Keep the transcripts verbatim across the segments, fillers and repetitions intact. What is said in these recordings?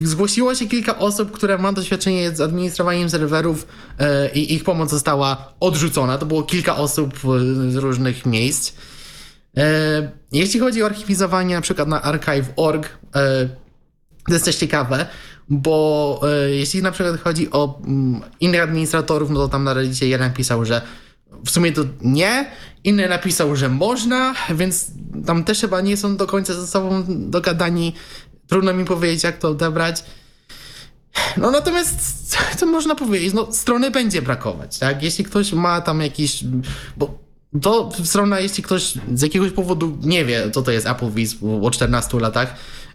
zgłosiło się kilka osób, które ma doświadczenie z administrowaniem serwerów yy, i ich pomoc została odrzucona. To było kilka osób z różnych miejsc. Yy, jeśli chodzi o archiwizowanie na przykład na archive kropka org, yy, to jest też ciekawe, bo yy, jeśli na przykład chodzi o yy, innych administratorów, no to tam na Reddicie jeden pisał, że w sumie to nie, inny napisał, że można, więc tam też chyba nie są do końca ze sobą dogadani. Trudno mi powiedzieć, jak to odebrać. No natomiast, co można powiedzieć? No strony będzie brakować, tak? Jeśli ktoś ma tam jakiś... Bo to strona, jeśli ktoś z jakiegoś powodu nie wie, co to jest AppleVis po czternastu latach,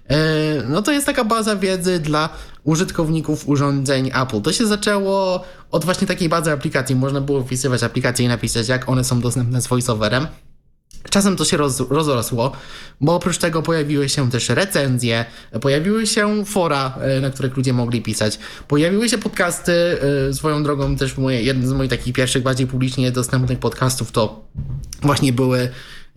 no to jest taka baza wiedzy dla użytkowników urządzeń Apple. To się zaczęło od właśnie takiej bazy aplikacji. Można było wpisywać aplikacje i napisać, jak one są dostępne z VoiceOverem. Czasem to się roz, rozrosło, bo oprócz tego pojawiły się też recenzje, pojawiły się fora, na których ludzie mogli pisać, pojawiły się podcasty. Swoją drogą też moje, jeden z moich takich pierwszych, bardziej publicznie dostępnych podcastów to właśnie były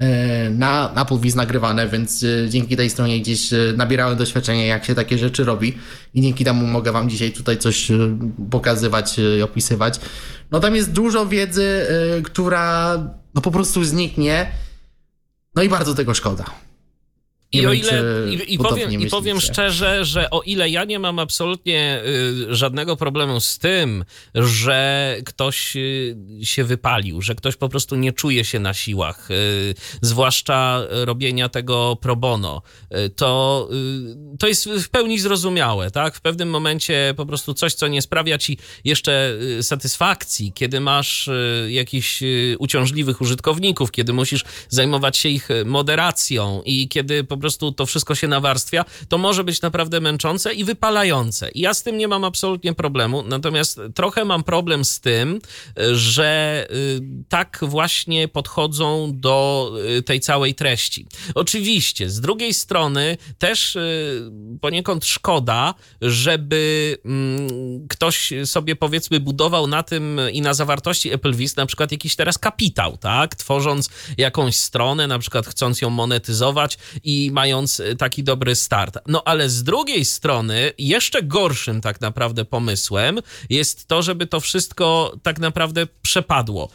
na AppleVis nagrywane, więc dzięki tej stronie gdzieś nabierałem doświadczenia, jak się takie rzeczy robi i dzięki temu mogę wam dzisiaj tutaj coś pokazywać i opisywać. No tam jest dużo wiedzy, która no po prostu zniknie, no i bardzo tego szkoda. I o ile i, i powiem, i powiem szczerze, że o ile ja nie mam absolutnie y, żadnego problemu z tym, że ktoś y, się wypalił, że ktoś po prostu nie czuje się na siłach, y, zwłaszcza robienia tego pro bono, y, to, y, to jest w pełni zrozumiałe, tak? W pewnym momencie po prostu coś, co nie sprawia ci jeszcze y, satysfakcji, kiedy masz y, jakichś y, uciążliwych użytkowników, kiedy musisz zajmować się ich moderacją i kiedy po prostu to wszystko się nawarstwia, to może być naprawdę męczące i wypalające. I ja z tym nie mam absolutnie problemu, natomiast trochę mam problem z tym, że tak właśnie podchodzą do tej całej treści. Oczywiście, z drugiej strony też poniekąd szkoda, żeby ktoś sobie powiedzmy budował na tym i na zawartości AppleVis na przykład jakiś teraz kapitał, tak? Tworząc jakąś stronę, na przykład chcąc ją monetyzować i mając taki dobry start. No ale z drugiej strony jeszcze gorszym tak naprawdę pomysłem jest to, żeby to wszystko tak naprawdę przepadło.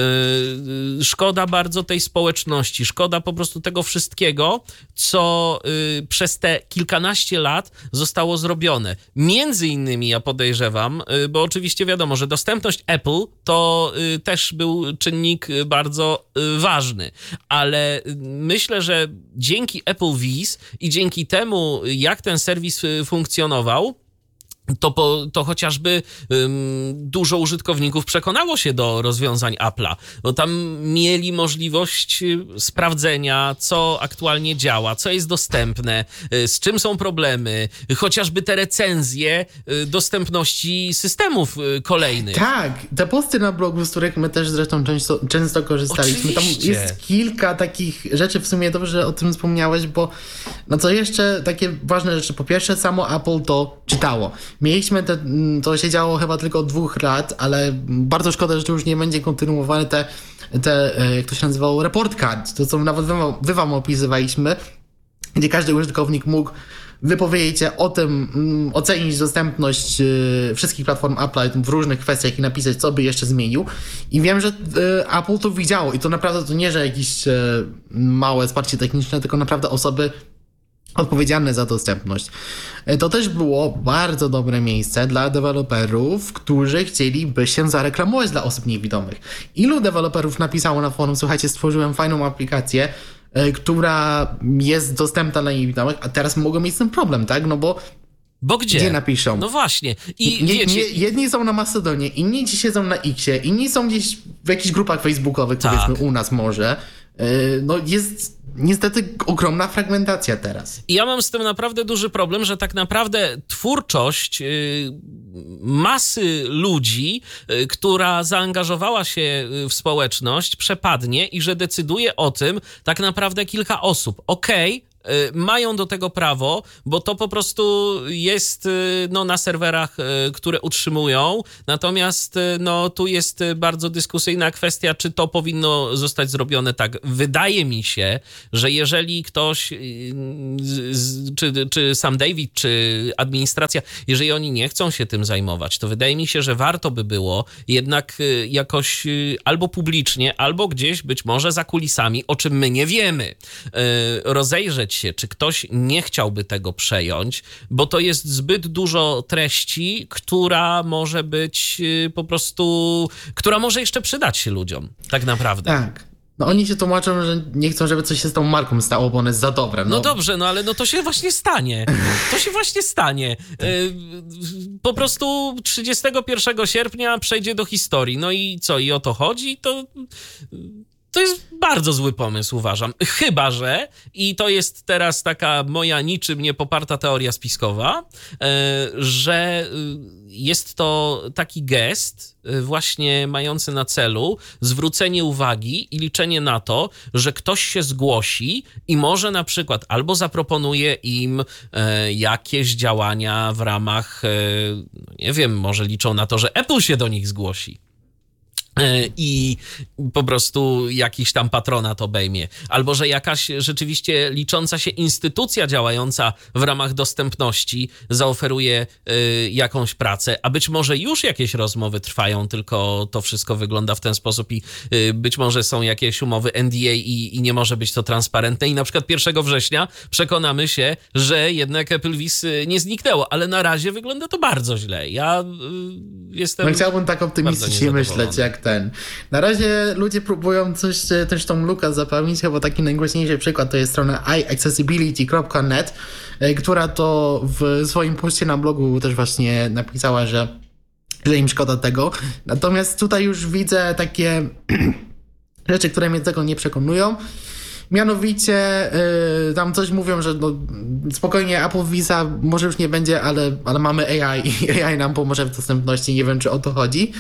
Yy, szkoda bardzo tej społeczności, szkoda po prostu tego wszystkiego, co yy, przez te kilkanaście lat zostało zrobione. Między innymi ja podejrzewam, yy, bo oczywiście wiadomo, że dostępność Apple to yy, też był czynnik bardzo yy, ważny, ale yy, myślę, że dzięki AppleVis i dzięki temu, jak ten serwis funkcjonował, to, po, to chociażby ym, dużo użytkowników przekonało się do rozwiązań Apple'a, bo tam mieli możliwość sprawdzenia, co aktualnie działa, co jest dostępne, y, z czym są problemy, chociażby te recenzje y, dostępności systemów y, kolejnych. Tak, te posty na blogu, z których my też zresztą często, często korzystaliśmy. Oczywiście. Tam jest kilka takich rzeczy, w sumie dobrze, że o tym wspomniałeś, bo no co jeszcze takie ważne rzeczy. Po pierwsze, samo Apple to czytało. Mieliśmy te, to się działo chyba tylko od dwóch lat, ale bardzo szkoda, że to już nie będzie kontynuowane, te, te jak to się nazywało, report card, to co nawet wy, wy wam opisywaliśmy, gdzie każdy użytkownik mógł wypowiedzieć się o tym, ocenić dostępność wszystkich platform Apple'a w różnych kwestiach i napisać, co by jeszcze zmienił. I wiem, że Apple to widziało i to naprawdę to nie, że jakieś małe wsparcie techniczne, tylko naprawdę osoby odpowiedzialne za dostępność. To też było bardzo dobre miejsce dla deweloperów, którzy chcieliby się zareklamować dla osób niewidomych. Ilu deweloperów napisało na forum: słuchajcie, stworzyłem fajną aplikację, która jest dostępna dla niewidomych, a teraz mogą mieć z tym problem, tak? No bo Bo gdzie? Gdzie napiszą? No właśnie. I nie, wiecie... nie, jedni są na Mastodonie, inni ci siedzą na Xie, inni są gdzieś w jakichś grupach facebookowych, tak. powiedzmy u nas może. No jest niestety ogromna fragmentacja teraz. I ja mam z tym naprawdę duży problem, że tak naprawdę twórczość masy ludzi, która zaangażowała się w społeczność, przepadnie i że decyduje o tym tak naprawdę kilka osób. Okej, okay, mają do tego prawo, bo to po prostu jest no, na serwerach, które utrzymują. Natomiast no, tu jest bardzo dyskusyjna kwestia, czy to powinno zostać zrobione tak. Wydaje mi się, że jeżeli ktoś, czy, czy sam David, czy administracja, jeżeli oni nie chcą się tym zajmować, to wydaje mi się, że warto by było jednak jakoś albo publicznie, albo gdzieś być może za kulisami, o czym my nie wiemy, rozejrzeć się, czy ktoś nie chciałby tego przejąć, bo to jest zbyt dużo treści, która może być po prostu, która może jeszcze przydać się ludziom, tak naprawdę. Tak. No oni się tłumaczą, że nie chcą, żeby coś się z tą marką stało, bo ona jest za dobra. No, no dobrze, no ale no to się właśnie stanie. To się właśnie stanie. Po prostu trzydziestego pierwszego sierpnia przejdzie do historii. No i co, i o to chodzi? To... To jest bardzo zły pomysł, uważam. Chyba że, i to jest teraz taka moja niczym niepoparta teoria spiskowa, że jest to taki gest właśnie mający na celu zwrócenie uwagi i liczenie na to, że ktoś się zgłosi i może na przykład albo zaproponuje im jakieś działania w ramach, nie wiem, może liczą na to, że Apple się do nich zgłosi i po prostu jakiś tam patronat obejmie. Albo że jakaś rzeczywiście licząca się instytucja działająca w ramach dostępności zaoferuje y, jakąś pracę, a być może już jakieś rozmowy trwają, tylko to wszystko wygląda w ten sposób i y, być może są jakieś umowy N D A i, i nie może być to transparentne i na przykład pierwszego września przekonamy się, że jednak AppleVis nie zniknęło, ale na razie wygląda to bardzo źle. Ja y, jestem... No chciałbym tak optymistycznie myśleć, jak ten. Na razie ludzie próbują coś, też tą lukę zapełnić, chyba taki najgłośniejszy przykład to jest strona i accessibility kropka net, która to w swoim poście na blogu też właśnie napisała, że, że im szkoda tego. Natomiast tutaj już widzę takie rzeczy, które mnie do tego nie przekonują. Mianowicie yy, tam coś mówią, że no, spokojnie Apple Visa może już nie będzie, ale, ale mamy A I i A I nam pomoże w dostępności. Nie wiem, czy o to chodzi.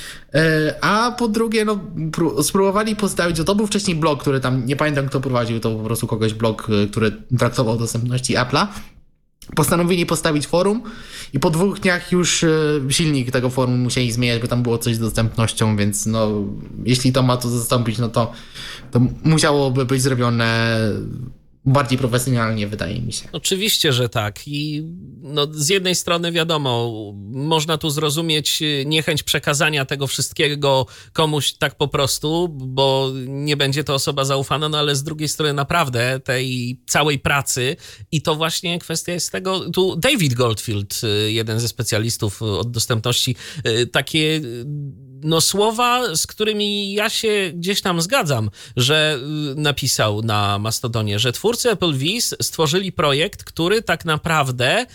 A po drugie, no, spróbowali postawić, to był wcześniej blog, który tam, nie pamiętam kto prowadził, to po prostu kogoś blog, który traktował o dostępności Apple'a. Postanowili postawić forum i po dwóch dniach już silnik tego forum musieli zmieniać, bo tam było coś z dostępnością, więc no, jeśli to ma to zastąpić, no to, to musiałoby być zrobione bardziej profesjonalnie, wydaje mi się. Oczywiście, że tak. I no, z jednej strony wiadomo, można tu zrozumieć niechęć przekazania tego wszystkiego komuś tak po prostu, bo nie będzie to osoba zaufana, no ale z drugiej strony naprawdę tej całej pracy i to właśnie kwestia jest tego, tu David Goldfield, jeden ze specjalistów od dostępności, takie no słowa, z którymi ja się gdzieś tam zgadzam, że napisał na Mastodonie, że twórcy AppleVis stworzyli projekt, który tak naprawdę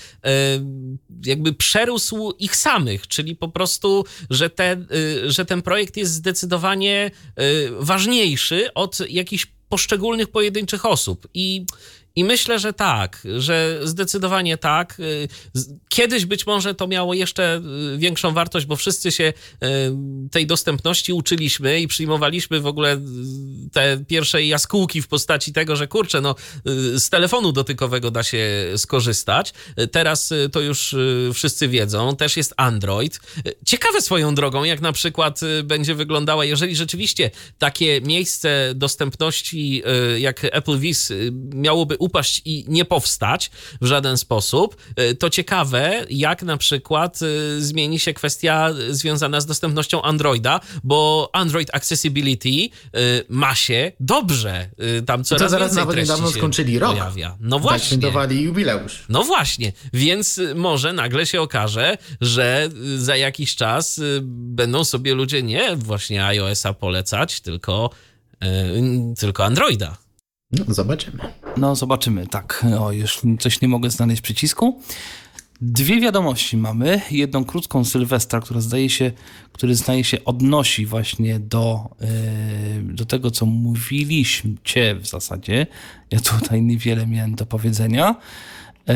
jakby przerósł ich samych, czyli po prostu, że ten, że ten projekt jest zdecydowanie ważniejszy od jakichś poszczególnych pojedynczych osób i I myślę, że tak, że zdecydowanie tak. Kiedyś być może to miało jeszcze większą wartość, bo wszyscy się tej dostępności uczyliśmy i przyjmowaliśmy w ogóle te pierwsze jaskółki w postaci tego, że kurczę, no z telefonu dotykowego da się skorzystać. Teraz to już wszyscy wiedzą. Też jest Android. Ciekawe swoją drogą, jak na przykład będzie wyglądała, jeżeli rzeczywiście takie miejsce dostępności jak AppleVis miałoby upaść i nie powstać w żaden sposób, to ciekawe, jak na przykład zmieni się kwestia związana z dostępnością Androida, bo Android Accessibility ma się dobrze. Tam coraz to zaraz więcej nawet treści niedawno się skończyli rok. pojawia. No właśnie. Świętowali jubileusz. No właśnie, więc może nagle się okaże, że za jakiś czas będą sobie ludzie nie właśnie iOS-a polecać, tylko, yy, tylko Androida. No, zobaczymy. No, zobaczymy, tak. O, już coś nie mogę znaleźć przycisku. Dwie wiadomości mamy. Jedną krótką Sylwestra, która zdaje się, który zdaje się odnosi właśnie do, yy, do tego, co mówiliście w zasadzie. Ja tutaj niewiele miałem do powiedzenia. Yy,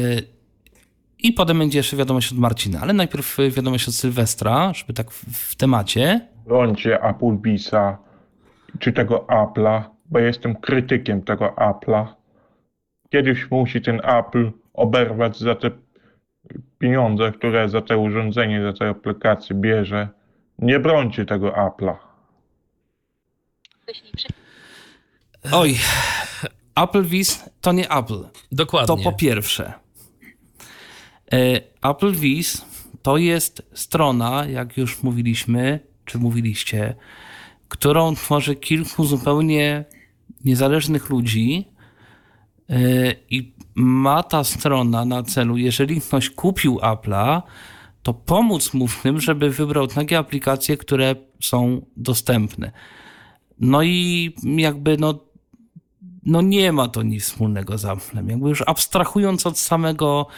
I potem będzie jeszcze wiadomość od Marcina, ale najpierw wiadomość od Sylwestra, żeby tak w, w temacie. Lądzie AppleVisa, czy tego Apple'a, bo jestem krytykiem tego Apple'a, kiedyś musi ten Apple oberwać za te pieniądze, które za te urządzenie, za te aplikacje bierze. Nie brońcie tego Apple'a. Oj, Applevis to nie Apple. Dokładnie. To po pierwsze. Applevis to jest strona, jak już mówiliśmy, czy mówiliście, którą tworzy kilku zupełnie niezależnych ludzi i ma ta strona na celu, jeżeli ktoś kupił Apple'a, to pomóc mu w tym, żeby wybrał takie aplikacje, które są dostępne. No i jakby no, no nie ma to nic wspólnego z Apple'em. Jakby już abstrahując od samego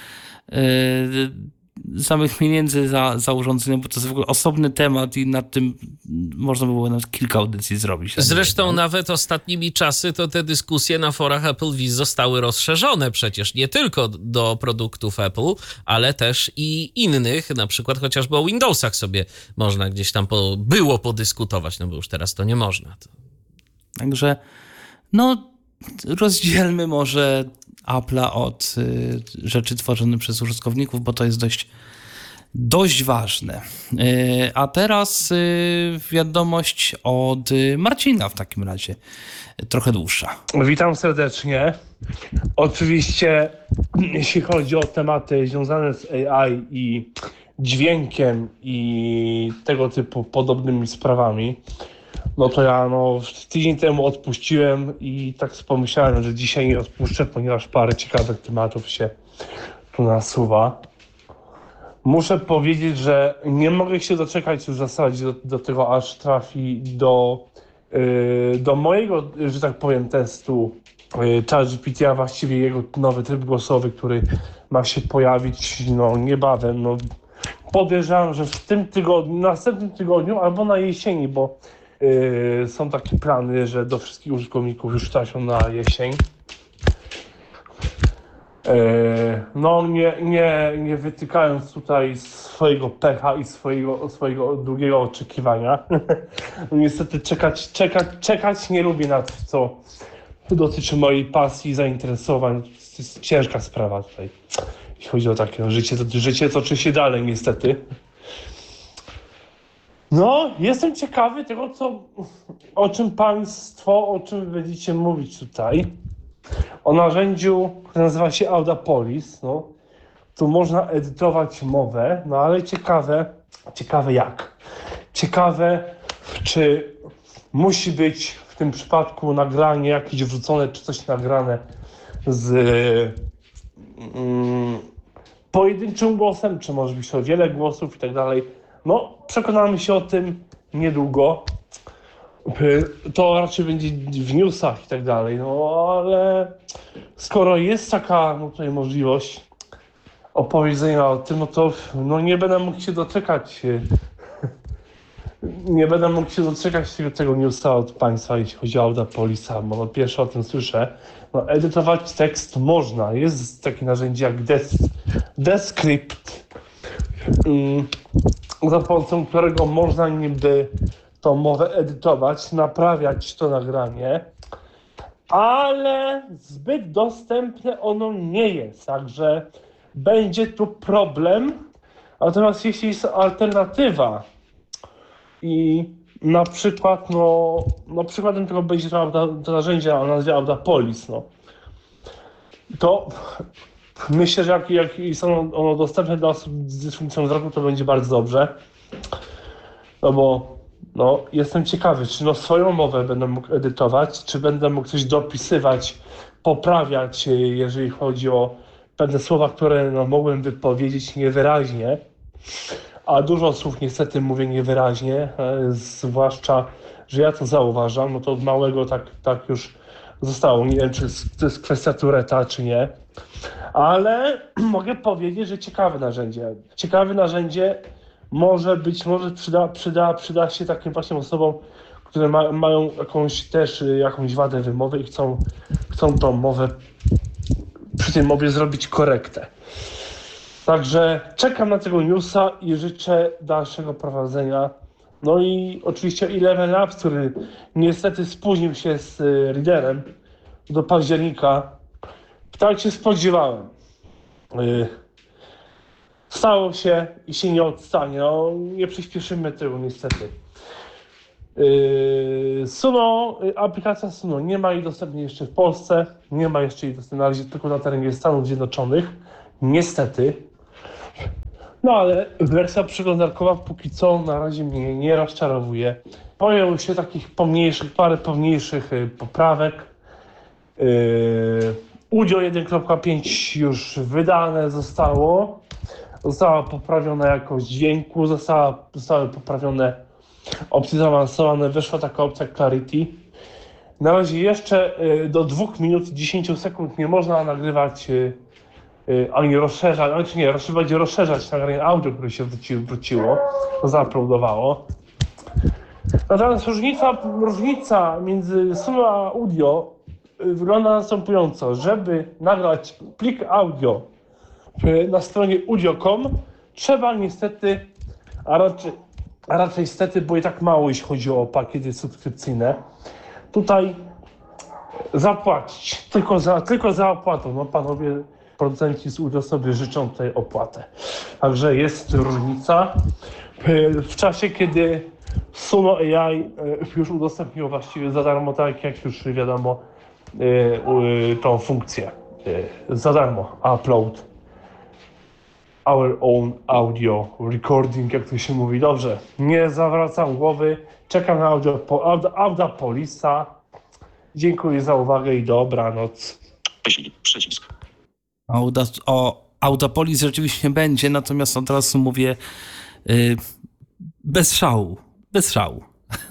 yy, samych pieniędzy za, za urządzenie, bo to jest w ogóle osobny temat i nad tym można by było nawet kilka audycji zrobić. Zresztą tak? Nawet ostatnimi czasy to te dyskusje na forach Applevis zostały rozszerzone przecież nie tylko do produktów Apple, ale też i innych, na przykład chociażby o Windowsach sobie można gdzieś tam po, było podyskutować, no bo już teraz to nie można. To... Także no rozdzielmy może Apple'a od y, rzeczy tworzonych przez użytkowników, bo to jest dość, dość ważne. Y, a teraz y, wiadomość od Marcina w takim razie, trochę dłuższa. Witam serdecznie. Oczywiście jeśli chodzi o tematy związane z A I i dźwiękiem i tego typu podobnymi sprawami, no to ja no, tydzień temu odpuściłem i tak pomyślałem, że dzisiaj nie odpuszczę, ponieważ parę ciekawych tematów się tu nasuwa. Muszę powiedzieć, że nie mogę się doczekać w zasadzie do, do tego, aż trafi do, yy, do mojego, że tak powiem, testu yy, ChatGPT, a właściwie jego nowy tryb głosowy, który ma się pojawić no, niebawem. No, podejrzewam, że w tym tygodniu, następnym tygodniu albo na jesieni, bo Yy, są takie plany, że do wszystkich użytkowników już trafią na jesień. Yy, no nie, nie, nie wytykając tutaj swojego pecha i swojego, swojego długiego oczekiwania. Niestety czekać, czekać, czekać nie lubię na to, co dotyczy mojej pasji i zainteresowań. To jest ciężka sprawa tutaj. Jeśli chodzi o takie życie, to życie toczy się dalej niestety. No, jestem ciekawy tego, co, o czym państwo, o czym będziecie mówić tutaj. O narzędziu, które nazywa się Audapolis. No, tu można edytować mowę, no ale ciekawe, ciekawe jak? Ciekawe, czy musi być w tym przypadku nagranie jakieś wrzucone, czy coś nagrane z mm, pojedynczym głosem, czy może być to wiele głosów i tak dalej. No, przekonamy się o tym niedługo. To raczej będzie w newsach i tak dalej, no ale skoro jest taka no, tutaj możliwość opowiedzenia o tym, no to no, nie będę mógł się doczekać. Nie będę mógł się doczekać tego, tego newsa od państwa, jeśli chodzi o Audapolisa, bo no, pierwsze o tym słyszę. No, edytować tekst można. Jest takie narzędzie jak Des- Descript. Mm. za pomocą którego można niby tą mowę edytować, naprawiać to nagranie, ale zbyt dostępne ono nie jest, także będzie tu problem. Natomiast jeśli jest alternatywa i na przykład, no, no przykładem tego będzie to, to narzędzie o nazwie Audapolis, no, to myślę, że jak, jak jest ono, ono dostępne dla osób z dysfunkcją wzroku, to będzie bardzo dobrze. No bo no, jestem ciekawy, czy no swoją mowę będę mógł edytować, czy będę mógł coś dopisywać, poprawiać, jeżeli chodzi o pewne słowa, które no, mogłem wypowiedzieć niewyraźnie. A dużo słów niestety mówię niewyraźnie, e, zwłaszcza, że ja to zauważam, no to od małego tak, tak już zostało. Nie wiem, czy to jest kwestia Touretta, czy nie. Ale mogę powiedzieć, że ciekawe narzędzie. Ciekawe narzędzie może być, może przyda, przyda, przyda się takim właśnie osobom, które ma, mają jakąś też jakąś wadę wymowy i chcą, chcą tą mowę, przy tej mowie zrobić korektę. Także czekam na tego newsa i życzę dalszego prowadzenia. No i oczywiście Eleven Labs, który niestety spóźnił się z readerem do października. Tak się spodziewałem. Stało się i się nie odstanie. No, nie przyspieszymy tego niestety. Suno, aplikacja Suno nie ma jej dostępnej jeszcze w Polsce. Nie ma jeszcze jej dostępnej na razie tylko na terenie Stanów Zjednoczonych. Niestety. No ale wersja przeglądarkowa póki co na razie mnie nie rozczarowuje. Pojawiło się takich pomniejszych, parę pomniejszych poprawek. Yy, Audio jeden kropka pięć już wydane zostało. Została poprawiona jakość dźwięku, została, zostały poprawione opcje zaawansowane, weszła taka opcja Clarity. Na razie jeszcze yy, do dwóch minut dziesięć sekund nie można nagrywać yy, yy, ani rozszerzać, ani nie, będzie rozszerzać nagranie audio, które się wróci, wróciło, to zauploadowało. Natomiast różnica, różnica między Suno a Audio wygląda następująco. Żeby nagrać plik audio na stronie audio kropka com trzeba niestety, a raczej, a raczej niestety, bo i tak mało jeśli chodzi o pakiety subskrypcyjne, tutaj zapłacić, tylko za, tylko za opłatą. No panowie producenci z audio sobie życzą tutaj opłatę. Także jest różnica. W czasie, kiedy Suno A I już udostępniło właściwie za darmo, tak jak już wiadomo, tą funkcję za darmo. Upload our own audio recording, jak to się mówi. Dobrze, nie zawracam głowy. Czekam na audio, audio, audio Polisa. Dziękuję za uwagę i dobranoc. Przycisk. Auda, o Audapolis rzeczywiście będzie, natomiast od razu mówię yy, bez szału. Bez szału.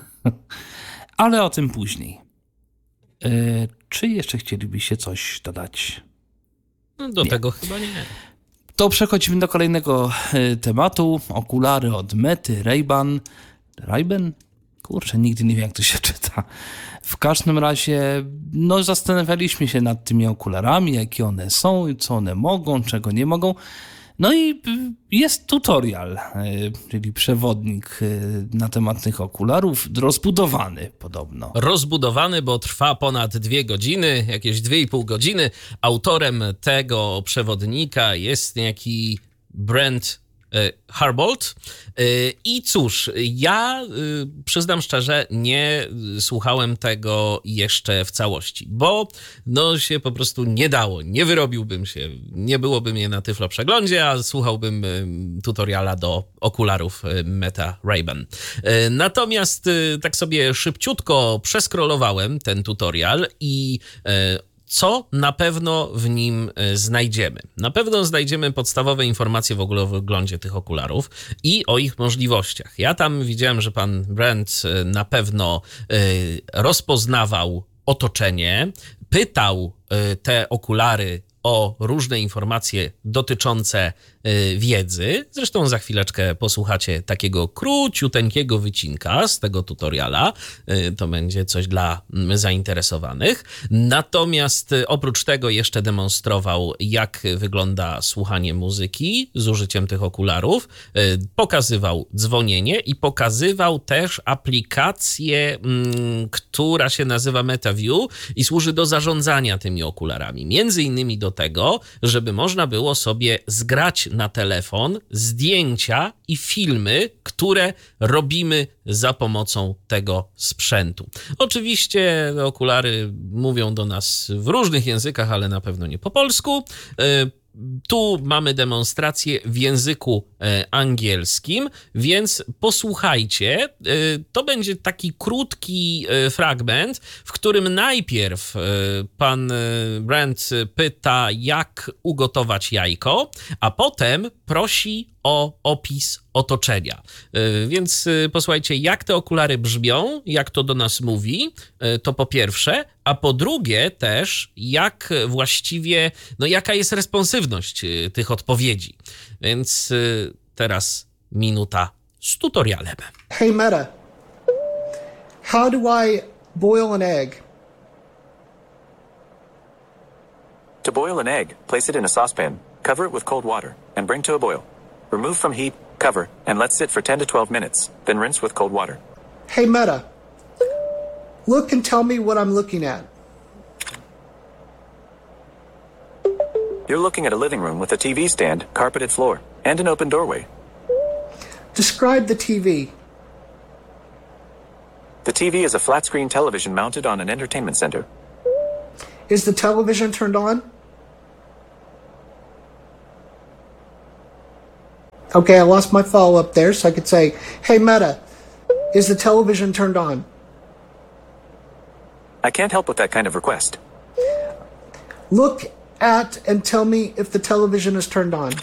Ale o tym później. Yy, czy jeszcze chcielibyście coś dodać? No do nie. tego chyba nie. To przechodzimy do kolejnego y, tematu. Okulary od Mety, Ray-Ban. Ray-Ban? Kurczę, nigdy nie wiem, jak to się czyta. W każdym razie, no zastanawialiśmy się nad tymi okularami, jakie one są, co one mogą, czego nie mogą. No i jest tutorial, czyli przewodnik na temat tych okularów, rozbudowany podobno. Rozbudowany, bo trwa ponad dwie godziny, jakieś dwie i pół godziny. Autorem tego przewodnika jest niejaki Brent Harbolt. I cóż, ja przyznam szczerze, nie słuchałem tego jeszcze w całości, bo no się po prostu nie dało, nie wyrobiłbym się, nie byłoby mnie na Tyflo Przeglądzie, a słuchałbym tutoriala do okularów Meta Ray-Ban. Natomiast tak sobie szybciutko przeskrolowałem ten tutorial i co na pewno w nim znajdziemy? Na pewno znajdziemy podstawowe informacje w ogóle o wyglądzie tych okularów i o ich możliwościach. Ja tam widziałem, że pan Brent na pewno rozpoznawał otoczenie, pytał te okulary o różne informacje dotyczące wiedzy. Zresztą za chwileczkę posłuchacie takiego króciuteńkiego wycinka z tego tutoriala. To będzie coś dla zainteresowanych. Natomiast oprócz tego jeszcze demonstrował, jak wygląda słuchanie muzyki z użyciem tych okularów. Pokazywał dzwonienie i pokazywał też aplikację, która się nazywa MetaView i służy do zarządzania tymi okularami. Między innymi do tego, żeby można było sobie zgrać na telefon zdjęcia i filmy, które robimy za pomocą tego sprzętu. Oczywiście okulary mówią do nas w różnych językach, ale na pewno nie po polsku. Tu mamy demonstrację w języku angielskim, więc posłuchajcie. To będzie taki krótki fragment, w którym najpierw pan Brent pyta, jak ugotować jajko, a potem prosi o opis otoczenia. Więc posłuchajcie, jak te okulary brzmią, jak to do nas mówi, to po pierwsze, a po drugie też, jak właściwie, no jaka jest responsywność tych odpowiedzi. Więc teraz minuta z tutorialem. Hey Meta, how do I boil an egg? To boil an egg, place it in a saucepan, cover it with cold water, and bring to a boil. Remove from heat, cover, and let sit for ten to twelve minutes, then rinse with cold water. Hey Meta, look and tell me what I'm looking at. You're looking at a living room with a T V stand, carpeted floor, and an open doorway. Describe the T V. The T V is a flat-screen television mounted on an entertainment center. Is the television turned on? Okay, I lost my follow-up there, so I could say, hey, Meta, is the television turned on? I can't help with that kind of request. Look at and tell me if the television is turned on.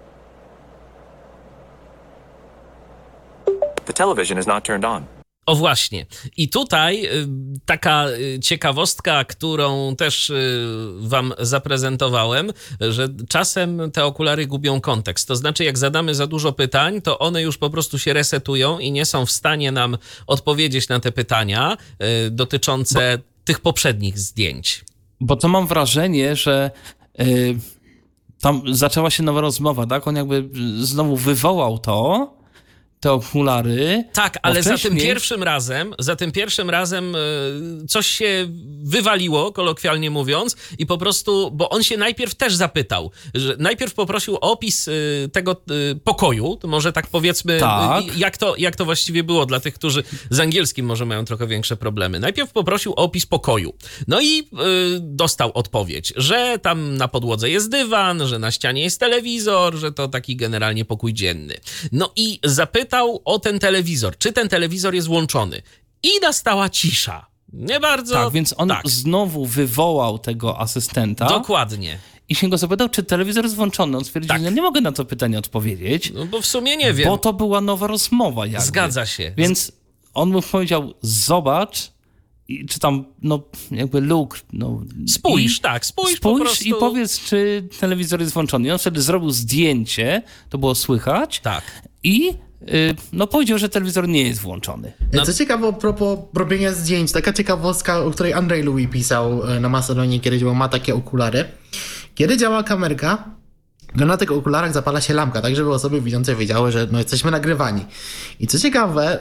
The television is not turned on. O właśnie. I tutaj y, taka y, ciekawostka, którą też y, wam zaprezentowałem, że czasem te okulary gubią kontekst. To znaczy, jak zadamy za dużo pytań, to one już po prostu się resetują i nie są w stanie nam odpowiedzieć na te pytania y, dotyczące Bo... tych poprzednich zdjęć. Bo to mam wrażenie, że y, tam zaczęła się nowa rozmowa, tak? On jakby znowu wywołał to, te okulary. Tak, ale wcześniej... za tym pierwszym razem, za tym pierwszym razem y, coś się wywaliło, kolokwialnie mówiąc, i po prostu, bo on się najpierw też zapytał, że najpierw poprosił o opis y, tego y, pokoju, to może tak powiedzmy, tak. Y, jak, to, jak to właściwie było dla tych, którzy z angielskim może mają trochę większe problemy. Najpierw poprosił o opis pokoju. No i y, dostał odpowiedź, że tam na podłodze jest dywan, że na ścianie jest telewizor, że to taki generalnie pokój dzienny. No i zapytał o ten telewizor, czy ten telewizor jest włączony. I nastała cisza. Nie bardzo... Tak, więc on tak. znowu wywołał tego asystenta. Dokładnie. I się go zapytał, czy telewizor jest włączony. On stwierdził, tak. że nie mogę na to pytanie odpowiedzieć. No bo w sumie nie wiem. Bo to była nowa rozmowa jakby. Zgadza się. Więc on mu powiedział, zobacz, i, czy tam, no jakby look. No, spójrz, i, tak, spójrz, spójrz po prostu. i powiedz, czy telewizor jest włączony. I on wtedy zrobił zdjęcie, to było słychać. Tak. I no powiedział, że telewizor nie jest włączony. No. Co ciekawe, a propos robienia zdjęć, taka ciekawostka, o której Andrzej Louis pisał na Macedonie, kiedy działał, ma takie okulary. Kiedy działa kamerka, to na tych okularach zapala się lampka, tak żeby osoby widzące wiedziały, że no, jesteśmy nagrywani. I co ciekawe,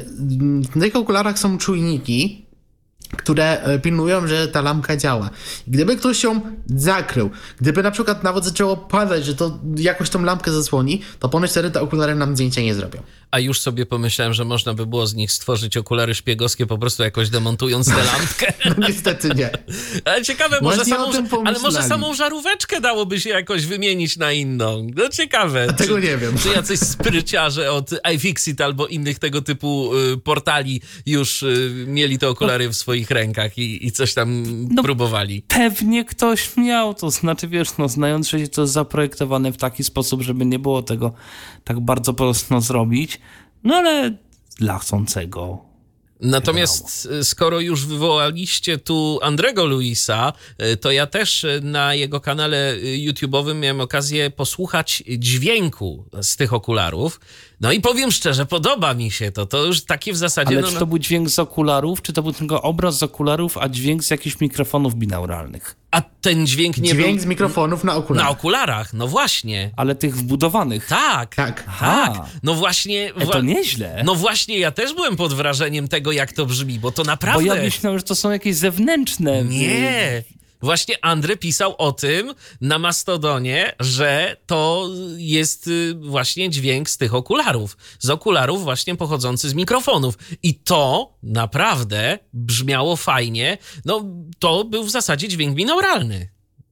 w tych okularach są czujniki, które pilnują, że ta lampka działa. Gdyby ktoś ją zakrył, gdyby na przykład nawet zaczęło padać, że to jakoś tą lampkę zasłoni, to ponoć wtedy te okulary nam zdjęcia nie zrobią. A już sobie pomyślałem, że można by było z nich stworzyć okulary szpiegowskie, po prostu jakoś demontując tę lampkę. No niestety nie. Ale ciekawe, może samą, ale może samą żaróweczkę dałoby się jakoś wymienić na inną. No ciekawe. A tego czy, nie wiem. Czy jacyś spryciarze od iFixit albo innych tego typu y, portali już y, mieli te okulary w swoich rękach i, i coś tam no, próbowali. Pewnie ktoś miał, to znaczy wiesz, no znając, że to jest zaprojektowane w taki sposób, żeby nie było tego tak bardzo prosto zrobić, no ale dla chcącego. Natomiast skoro już wywołaliście tu Andrego Louisa, to ja też na jego kanale YouTube'owym miałem okazję posłuchać dźwięku z tych okularów. No i powiem szczerze, podoba mi się to. To już takie w zasadzie... Ale no, czy to był dźwięk z okularów, czy to był tylko obraz z okularów, a dźwięk z jakichś mikrofonów binauralnych? A ten dźwięk nie Dźwięk był... z mikrofonów na okularach. Na okularach, no właśnie. Ale tych wbudowanych. Tak, tak. tak. No właśnie... E, to nieźle. No właśnie, ja też byłem pod wrażeniem tego, jak to brzmi, bo to naprawdę... Bo ja myślałem, że to są jakieś zewnętrzne... Nie. Właśnie Andrzej pisał o tym na Mastodonie, że to jest właśnie dźwięk z tych okularów. Z okularów właśnie pochodzący z mikrofonów. I to naprawdę brzmiało fajnie. No, to był w zasadzie dźwięk binauralny.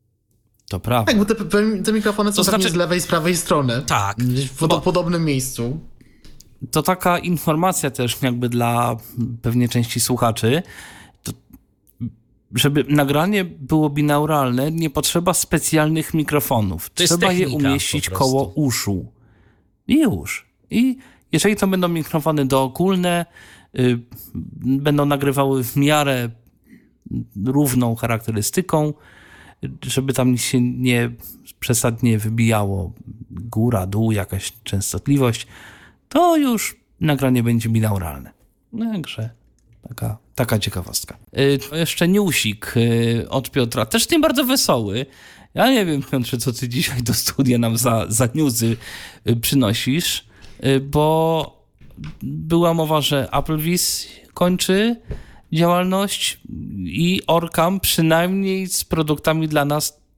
To prawda. Tak, bo te, te mikrofony są to znaczy... z lewej i z prawej strony. Tak. W bo... podobnym miejscu. To taka informacja też jakby dla pewnie części słuchaczy. Żeby nagranie było binauralne, nie potrzeba specjalnych mikrofonów. To Trzeba je umieścić koło uszu. I już. I jeżeli to będą mikrofony dookólne, y, będą nagrywały w miarę równą charakterystyką, żeby tam się nie przesadnie wybijało góra, dół, jakaś częstotliwość, to już nagranie będzie binauralne. No także taka, taka ciekawostka. Yy, jeszcze newsik yy, od Piotra, też nie bardzo wesoły. Ja nie wiem, Piotrze, co ty dzisiaj do studia nam za, za newsy yy, przynosisz, yy, bo była mowa, że Applevis kończy działalność i Orcam przynajmniej z produktami dla nas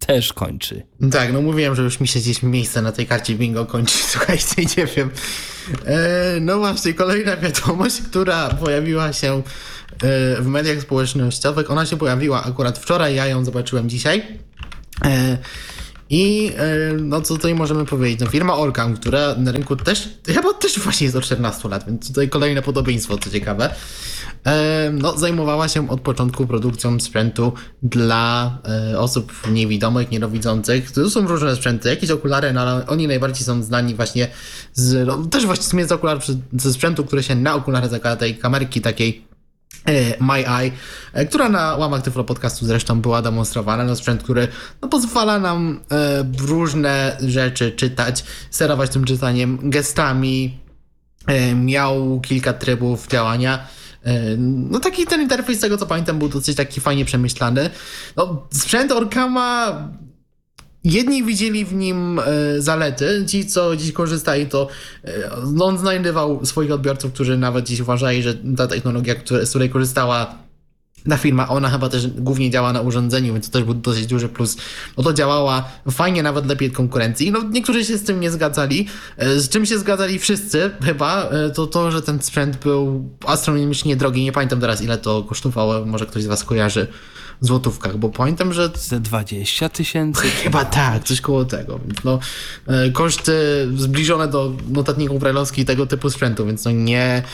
też kończy. Tak, no mówiłem, że już mi się gdzieś miejsce na tej karcie bingo kończy, słuchajcie, nie wiem. E, no właśnie, kolejna wiadomość, która pojawiła się e, w mediach społecznościowych, ona się pojawiła akurat wczoraj, ja ją zobaczyłem dzisiaj. E, I e, no co tutaj możemy powiedzieć, no firma Orcam, która na rynku też, chyba też właśnie jest od czternastu lat, więc tutaj kolejne podobieństwo, co ciekawe. No, zajmowała się od początku produkcją sprzętu dla e, osób niewidomych, niedowidzących. To są różne sprzęty, jakieś okulary, no, ale oni najbardziej są znani właśnie z, no, też właśnie z okularów, ze sprzętu, który się na okulary zakłada, tej kamerki takiej e, My Eye, e, która na łamach Tyflo Podcastu zresztą była demonstrowana. No, sprzęt, który no, pozwala nam e, różne rzeczy czytać, sterować tym czytaniem gestami, e, miał kilka trybów działania. No taki ten interfejs, z tego co pamiętam, był dosyć taki fajnie przemyślany. No, sprzęt Orcama, jedni widzieli w nim e, zalety, ci co dziś korzystali, to e, no, on znajdywał swoich odbiorców, którzy nawet dziś uważali, że ta technologia, które, z której korzystała ta firma, ona chyba też głównie działa na urządzeniu, więc to też był dosyć duży plus. No to działała fajnie, nawet lepiej od konkurencji. No niektórzy się z tym nie zgadzali. Z czym się zgadzali wszyscy chyba, to to, że ten sprzęt był astronomicznie drogi. Nie pamiętam teraz, ile to kosztowało. Może ktoś z was kojarzy w złotówkach, bo pamiętam, że... Ze dwadzieścia tysięcy? Chyba tak, coś koło tego. Więc no, koszty zbliżone do notatników brajlowskich tego typu sprzętu, więc no nie...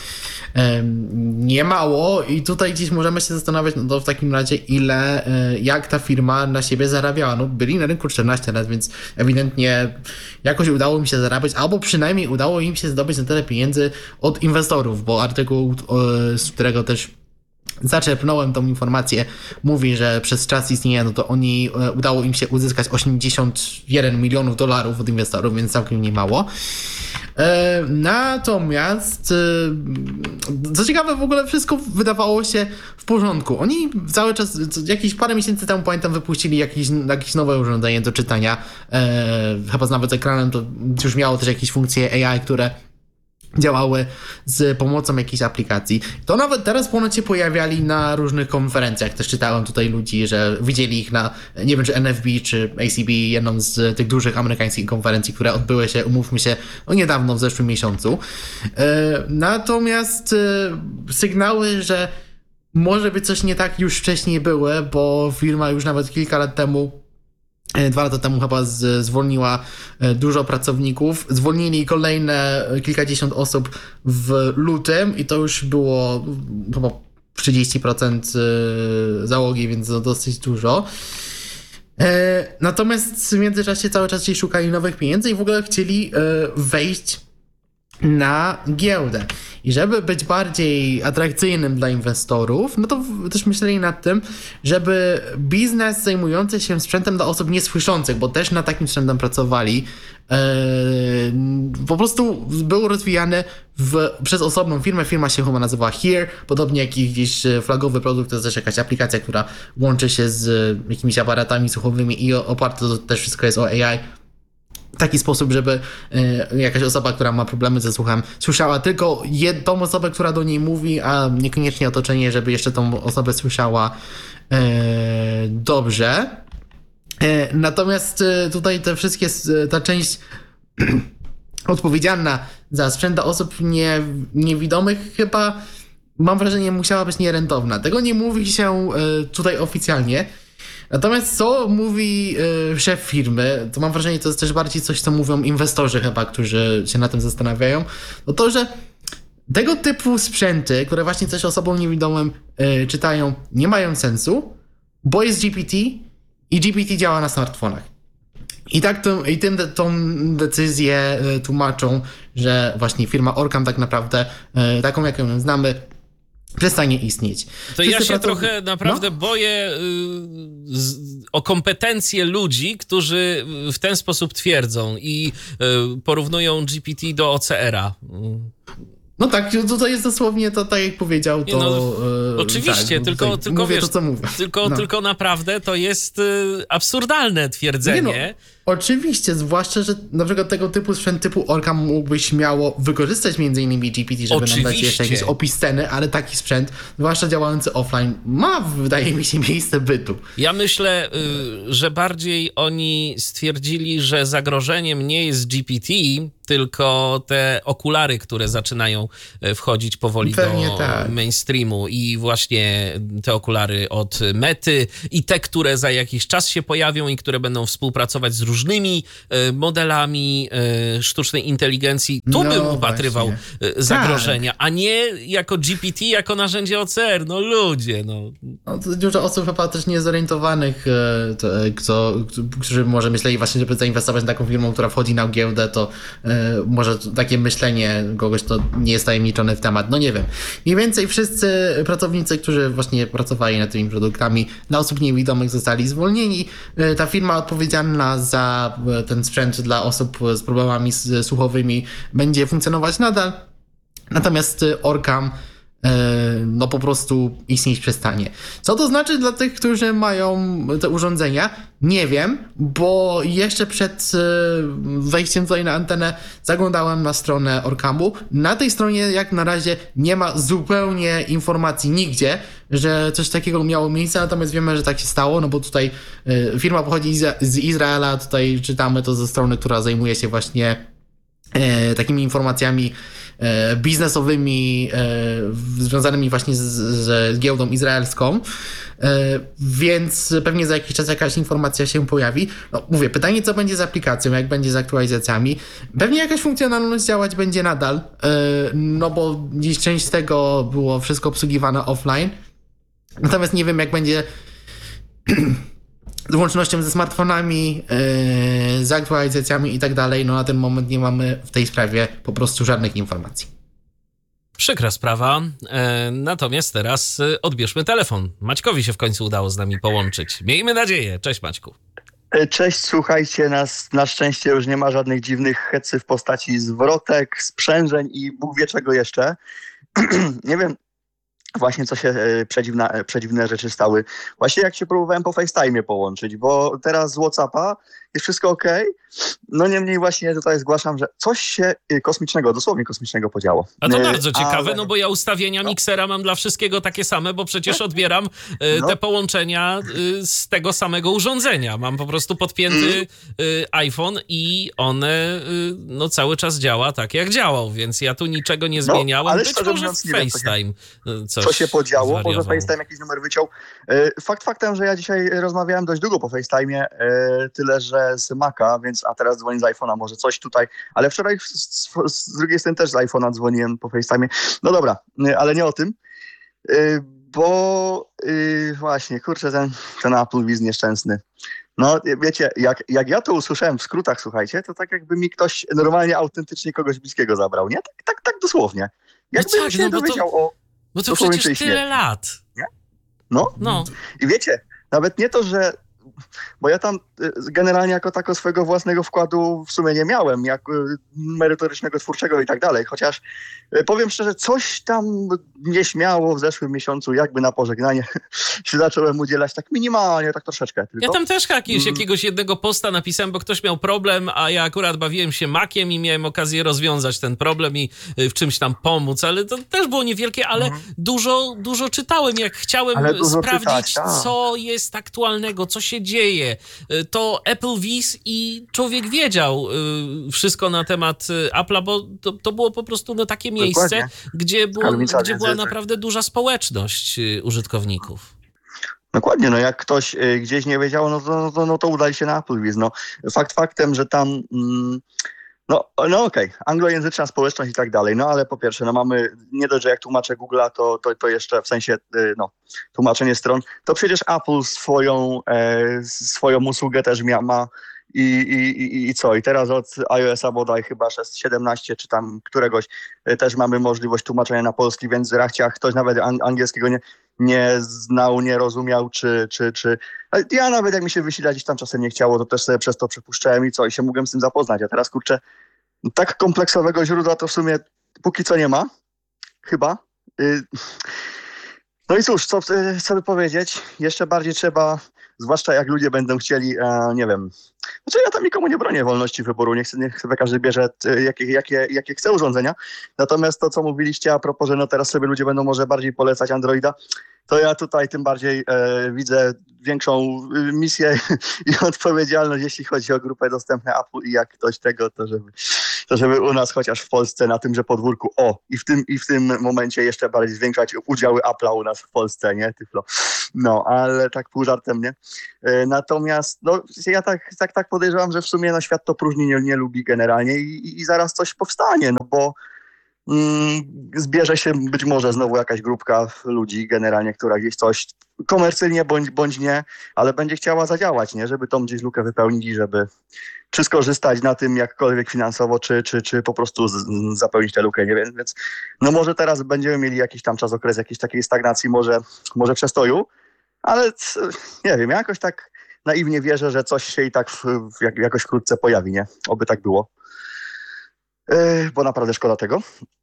nie mało i tutaj dziś możemy się zastanawiać, no to w takim razie ile, jak ta firma na siebie zarabiała. No byli na rynku czternaście lat, więc ewidentnie jakoś udało im się zarabiać, albo przynajmniej udało im się zdobyć na tyle pieniędzy od inwestorów, bo artykuł, z którego też zaczerpnąłem tą informację, mówi, że przez czas istnienia, no to oni udało im się uzyskać osiemdziesiąt jeden milionów dolarów od inwestorów, więc całkiem nie mało. Natomiast co ciekawe, w ogóle wszystko wydawało się w porządku. Oni cały czas, jakieś parę miesięcy temu pamiętam, wypuścili jakieś, jakieś nowe urządzenie do czytania, chyba nawet z ekranem, to już miało też jakieś funkcje A I, które działały z pomocą jakiejś aplikacji. To nawet teraz ponoć się pojawiali na różnych konferencjach. Też czytałem tutaj ludzi, że widzieli ich na, nie wiem, czy N F B, czy A C B, jedną z tych dużych amerykańskich konferencji, które odbyły się, umówmy się, no niedawno, w zeszłym miesiącu. Natomiast sygnały, że może by coś nie tak już wcześniej były, bo firma już nawet kilka lat temu Dwa lata temu chyba z, zwolniła dużo pracowników. Zwolnili kolejne kilkadziesiąt osób w lutym i to już było chyba trzydzieści procent załogi, więc to dosyć dużo. Natomiast w międzyczasie cały czas się szukali nowych pieniędzy i w ogóle chcieli wejść na giełdę. I żeby być bardziej atrakcyjnym dla inwestorów, no to też myśleli nad tym, żeby biznes zajmujący się sprzętem dla osób niesłyszących, bo też na takim sprzętem pracowali, yy, po prostu był rozwijany w, przez osobną firmę. Firma się chyba nazywała Here, podobnie jak jakiś flagowy produkt, to jest też jakaś aplikacja, która łączy się z jakimiś aparatami słuchowymi i oparte to też wszystko jest o A I. W taki sposób, żeby y, jakaś osoba, która ma problemy ze słuchem, słyszała tylko jed- tą osobę, która do niej mówi, a niekoniecznie otoczenie, żeby jeszcze tą osobę słyszała y, dobrze. Y, natomiast y, tutaj te wszystkie, y, ta część odpowiedzialna za sprzęt dla osób nie, niewidomych chyba, mam wrażenie, musiała być nierentowna. Tego nie mówi się y, tutaj oficjalnie. Natomiast co mówi y, szef firmy, to mam wrażenie, to jest też bardziej coś, co mówią inwestorzy chyba, którzy się na tym zastanawiają, no to, że tego typu sprzęty, które właśnie coś osobom niewidomym y, czytają, nie mają sensu, bo jest G P T i G P T działa na smartfonach. I tak to, i tym tą decyzję y, tłumaczą, że właśnie firma Orcam tak naprawdę, y, taką jaką ją znamy, przestanie istnieć. To Wszyscy ja się pracow... trochę naprawdę no? boję y, z, o kompetencje ludzi, którzy w ten sposób twierdzą i y, porównują G P T do O C R-a. No tak, to jest dosłownie to, tak jak powiedział, to... No, oczywiście, tak, tylko, tylko mówię wiesz, to, co mówię. Tylko, no. tylko naprawdę to jest y, absurdalne twierdzenie. Nie no, Oczywiście, zwłaszcza, że na przykład tego typu sprzęt typu Orcam mógłbyś śmiało wykorzystać między innymi G P T, żeby nam dać jeszcze jakiś opis sceny, ale taki sprzęt, zwłaszcza działający offline, ma, wydaje mi się, miejsce bytu. Ja myślę, że bardziej oni stwierdzili, że zagrożeniem nie jest G P T, tylko te okulary, które zaczynają wchodzić powoli Pewnie do tak. mainstreamu i właśnie te okulary od Mety i te, które za jakiś czas się pojawią i które będą współpracować z różnymi modelami sztucznej inteligencji. Tu no, bym upatrywał właśnie. zagrożenia, tak. a nie jako G P T, jako narzędzie O C R. No ludzie, no. no to dużo osób chyba też niezorientowanych, kto, którzy może myśleli właśnie, żeby zainwestować w taką firmą, która wchodzi na giełdę, to może takie myślenie kogoś, kto nie jest tajemniczony w temat, no nie wiem. Mniej więcej wszyscy pracownicy, którzy właśnie pracowali nad tymi produktami dla osób niewidomych zostali zwolnieni. Ta firma odpowiedzialna za ten sprzęt dla osób z problemami słuchowymi będzie funkcjonować nadal. Natomiast Orcam no po prostu istnieć przestanie. Co to znaczy dla tych, którzy mają te urządzenia? Nie wiem, bo jeszcze przed wejściem tutaj na antenę zaglądałem na stronę Orcamu. Na tej stronie jak na razie nie ma zupełnie informacji nigdzie, że coś takiego miało miejsce, natomiast wiemy, że tak się stało, no bo tutaj firma pochodzi z Izraela, tutaj czytamy to ze strony, która zajmuje się właśnie takimi informacjami biznesowymi związanymi właśnie z, z giełdą izraelską, więc pewnie za jakiś czas jakaś informacja się pojawi. No mówię, pytanie co będzie z aplikacją, jak będzie z aktualizacjami. Pewnie jakaś funkcjonalność działać będzie nadal, no bo dziś część z tego było wszystko obsługiwane offline, natomiast nie wiem jak będzie z łącznością ze smartfonami, yy, z aktualizacjami i tak dalej. No na ten moment nie mamy w tej sprawie po prostu żadnych informacji. Przykra sprawa, e, natomiast teraz odbierzmy telefon. Maćkowi się w końcu udało z nami połączyć. Miejmy nadzieję. Cześć Maćku. Cześć, słuchajcie, nas na szczęście już nie ma żadnych dziwnych hecy w postaci zwrotek, sprzężeń i Bóg wie czego jeszcze. Nie wiem właśnie co się przedziwne, przedziwne rzeczy stały. Właśnie jak się próbowałem po FaceTime'ie połączyć, bo teraz z WhatsAppa jest wszystko ok. No niemniej właśnie tutaj zgłaszam, że coś się kosmicznego, dosłownie kosmicznego podziało. A to bardzo ciekawe, Ale... no bo ja ustawienia no. miksera mam dla wszystkiego takie same, bo przecież odbieram no. te połączenia z tego samego urządzenia. Mam po prostu podpięty mm. iPhone i one no cały czas działa tak jak działał, więc ja tu niczego nie zmieniałem. No, ale być może mówiąc, FaceTime wiem, coś co się podziało, zwariował. Może FaceTime jakiś numer wyciął. Fakt faktem, że ja dzisiaj rozmawiałem dość długo po FaceTime'ie, tyle że z Maca, więc a teraz dzwoni z iPhone'a, może coś tutaj, ale wczoraj z, z drugiej strony też z iPhone'a dzwoniłem po FaceTime'ie. No dobra, ale nie o tym, bo właśnie, kurczę, ten, ten Apple Wiz nieszczęsny. No wiecie, jak, jak ja to usłyszałem w skrótach, słuchajcie, to tak jakby mi ktoś normalnie, autentycznie kogoś bliskiego zabrał, nie? Tak, tak, tak dosłownie. Jakby no tak, się no dowiedział to, o... Bo to przecież tyle śmierci. lat. Nie? No. no. I wiecie, nawet nie to, że bo ja tam generalnie jako tako swojego własnego wkładu w sumie nie miałem, jak merytorycznego, twórczego i tak dalej, chociaż powiem szczerze, coś tam nieśmiało w zeszłym miesiącu, jakby na pożegnanie się zacząłem udzielać tak minimalnie, tak troszeczkę tylko. Ja tam też jakiegoś, mm. jakiegoś jednego posta napisałem, bo ktoś miał problem, a ja akurat bawiłem się Maciem i miałem okazję rozwiązać ten problem i w czymś tam pomóc, ale to też było niewielkie, ale mm. dużo, dużo czytałem, jak chciałem sprawdzić, czytać, co jest aktualnego, co się dzieje. To Apple Wiz i człowiek wiedział wszystko na temat Apple'a, bo to, to było po prostu no, takie miejsce, Dokładnie. gdzie, było, gdzie była naprawdę duża społeczność użytkowników. Dokładnie, no jak ktoś gdzieś nie wiedział, no to, no to, no to udali się na Apple Wiz. No, fakt faktem, że tam... Mm, No, no okej, okay. anglojęzyczna społeczność i tak dalej, no ale po pierwsze, no mamy, nie dość, że jak tłumaczę Google'a, to, to, to jeszcze w sensie, no, tłumaczenie stron, to przecież Apple swoją, e, swoją usługę też ma i, i, i co, i teraz od iOS-a bodaj chyba siedemnaście czy tam któregoś e, też mamy możliwość tłumaczenia na polski, więc rachciach ktoś nawet ang- angielskiego nie, nie znał, nie rozumiał, czy, czy, czy... Ja nawet jak mi się wysilać gdzieś tam czasem nie chciało, to też sobie przez to przepuszczałem i co, i się mogłem z tym zapoznać, a teraz kurczę, tak kompleksowego źródła to w sumie póki co nie ma, chyba. No i cóż, co, co by powiedzieć, jeszcze bardziej trzeba zwłaszcza jak ludzie będą chcieli, e, nie wiem, znaczy ja tam nikomu nie bronię wolności wyboru, niech, niech sobie każdy bierze jakie, jakie, jakie chce urządzenia, natomiast to, co mówiliście a propos, że no teraz sobie ludzie będą może bardziej polecać Androida, to ja tutaj tym bardziej e, widzę większą misję i odpowiedzialność, jeśli chodzi o grupę dostępne Apple i jak ktoś tego, to żeby, to żeby u nas chociaż w Polsce na tymże podwórku, o, i w tym, i w tym momencie jeszcze bardziej zwiększać udziały Apple'a u nas w Polsce, nie, Tyflo. No, ale tak pół żartem, nie. E, natomiast, no, ja tak, tak, tak podejrzewam, że w sumie no, świat to próżni nie, nie lubi generalnie i, i, i zaraz coś powstanie, no bo zbierze się być może znowu jakaś grupka ludzi generalnie, która gdzieś coś komercyjnie bądź, bądź nie, ale będzie chciała zadziałać, nie? Żeby tą gdzieś lukę wypełnić i żeby czy skorzystać na tym jakkolwiek finansowo, czy, czy, czy po prostu z, zapełnić tę lukę, nie wiem, więc no może teraz będziemy mieli jakiś tam czas, okres jakiejś takiej stagnacji, może, może przestoju, ale nie wiem, ja jakoś tak naiwnie wierzę, że coś się i tak w, w, jak, jakoś wkrótce pojawi, nie? Oby tak było. Yy, bo naprawdę szkoda tego.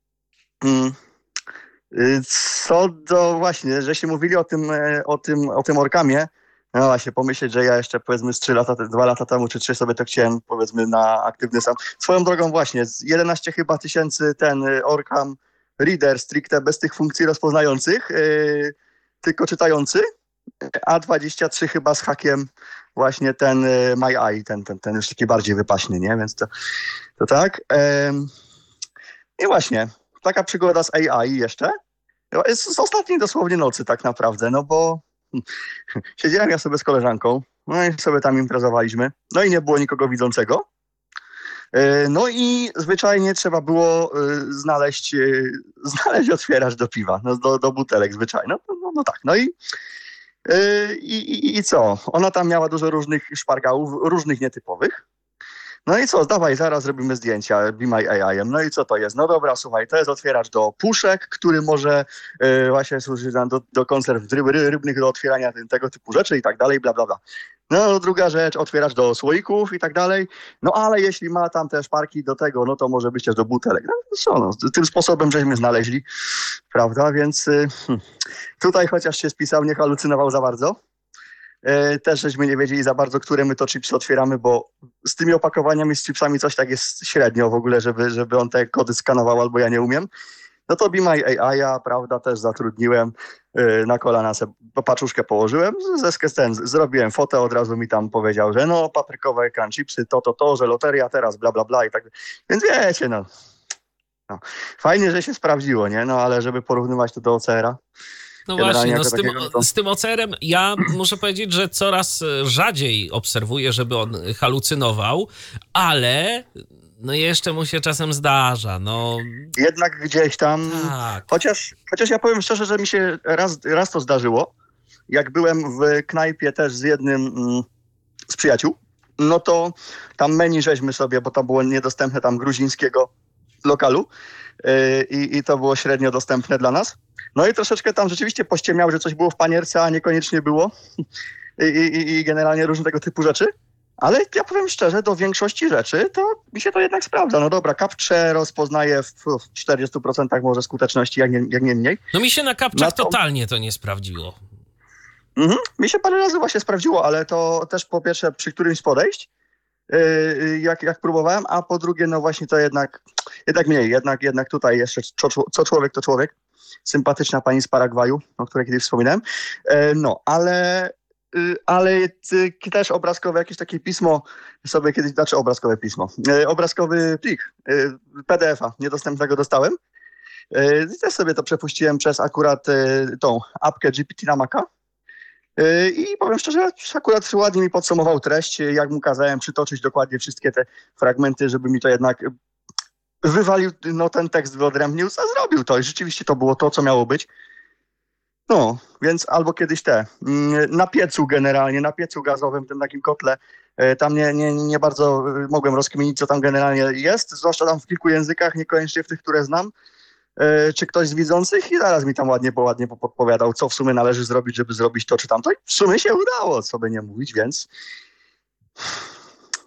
Co do właśnie, żeście mówili o tym, o tym, o tym Orkamie, no właśnie pomyśleć, że ja jeszcze powiedzmy z trzy lata, dwa lata temu, czy trzy sobie to chciałem powiedzmy na aktywny sam. Swoją drogą właśnie, jedenaście chyba tysięcy ten Orkam Reader stricte bez tych funkcji rozpoznających, yy, tylko czytający, a dwadzieścia trzy chyba z hakiem właśnie ten My Eye, ten, ten, ten już taki bardziej wypaśny, nie? Więc to, to tak. Yy. I właśnie, taka przygoda z A I jeszcze. Z, z ostatniej dosłownie nocy tak naprawdę, no bo siedziałem ja sobie z koleżanką, no i sobie tam imprezowaliśmy, no i nie było nikogo widzącego. No i zwyczajnie trzeba było znaleźć, znaleźć otwieracz do piwa, no do, do butelek zwyczajnie. No, no, no tak, no i, i, i, i co? Ona tam miała dużo różnych szpargałów, różnych nietypowych. No i co, dawaj, zaraz robimy zdjęcia, Be My A I. No i co to jest? No dobra, słuchaj, to jest otwieracz do puszek, który może yy, właśnie służyć do, do konserw ryb, rybnych, do otwierania tego typu rzeczy i tak dalej, bla, bla, bla. No druga rzecz, otwieracz do słoików i tak dalej. No ale jeśli ma tam te szparki do tego, no to może być też do butelek. No co, no, tym sposobem żeśmy znaleźli, prawda? Więc yy, tutaj chociaż się spisał, nie halucynował za bardzo. Też żeśmy nie wiedzieli za bardzo, które my to chipsy otwieramy, bo z tymi opakowaniami, z chipsami coś tak jest średnio w ogóle, żeby, żeby on te kody skanował, albo ja nie umiem. No to Be My A I, ja, prawda, też zatrudniłem, na kolana sobie paczuszkę położyłem, zeskę ten, zrobiłem fotę, od razu mi tam powiedział, że no paprykowe ekran chipsy, to, to, to, że loteria teraz, bla, bla, bla i tak. Więc wiecie, no. no. Fajnie, że się sprawdziło, nie? No ale żeby porównywać to do O C R-a. No właśnie, no z, tym, to... z tym O C R-em ja muszę powiedzieć, że coraz rzadziej obserwuję, żeby on halucynował, ale no jeszcze mu się czasem zdarza. No. Jednak gdzieś tam, tak. chociaż, chociaż ja powiem szczerze, że mi się raz, raz to zdarzyło, jak byłem w knajpie też z jednym mm, z przyjaciół, no to tam menu żeśmy sobie, bo to było niedostępne tam gruzińskiego lokalu yy, i, i to było średnio dostępne dla nas. No i troszeczkę tam rzeczywiście pościemiał, że coś było w panierce, a niekoniecznie było. I, i, i generalnie różne tego typu rzeczy. Ale ja powiem szczerze, do większości rzeczy to mi się to jednak sprawdza. No dobra, Captcha rozpoznaje w czterdziestu procentach może skuteczności, jak nie, jak nie mniej. No mi się na Captchach to... totalnie to nie sprawdziło. Mhm. Mi się parę razy właśnie sprawdziło, ale to też po pierwsze przy którymś z podejść, yy, jak, jak próbowałem, a po drugie no właśnie to jednak, jednak mniej. Jednak, jednak tutaj jeszcze co, co człowiek to człowiek. Sympatyczna pani z Paragwaju, o której kiedyś wspominałem. No, ale, ale też obrazkowe jakieś takie pismo sobie kiedyś, znaczy obrazkowe pismo, obrazkowy plik P D F-a niedostępnego dostałem. I też sobie to przepuściłem przez akurat tą apkę G P T na Maca. I powiem szczerze, akurat ładnie mi podsumował treść, jak mu kazałem przytoczyć dokładnie wszystkie te fragmenty, żeby mi to jednak wywalił no, ten tekst, wyodrębnił, a zrobił to i rzeczywiście to było to, co miało być. No, więc albo kiedyś te, na piecu generalnie, na piecu gazowym, tym takim kotle, tam nie, nie, nie bardzo mogłem rozkminić, co tam generalnie jest, zwłaszcza tam w kilku językach, niekoniecznie w tych, które znam, czy ktoś z widzących i zaraz mi tam ładnie, bo ładnie podpowiadał, co w sumie należy zrobić, żeby zrobić to czy tamto i w sumie się udało, co by nie mówić, więc...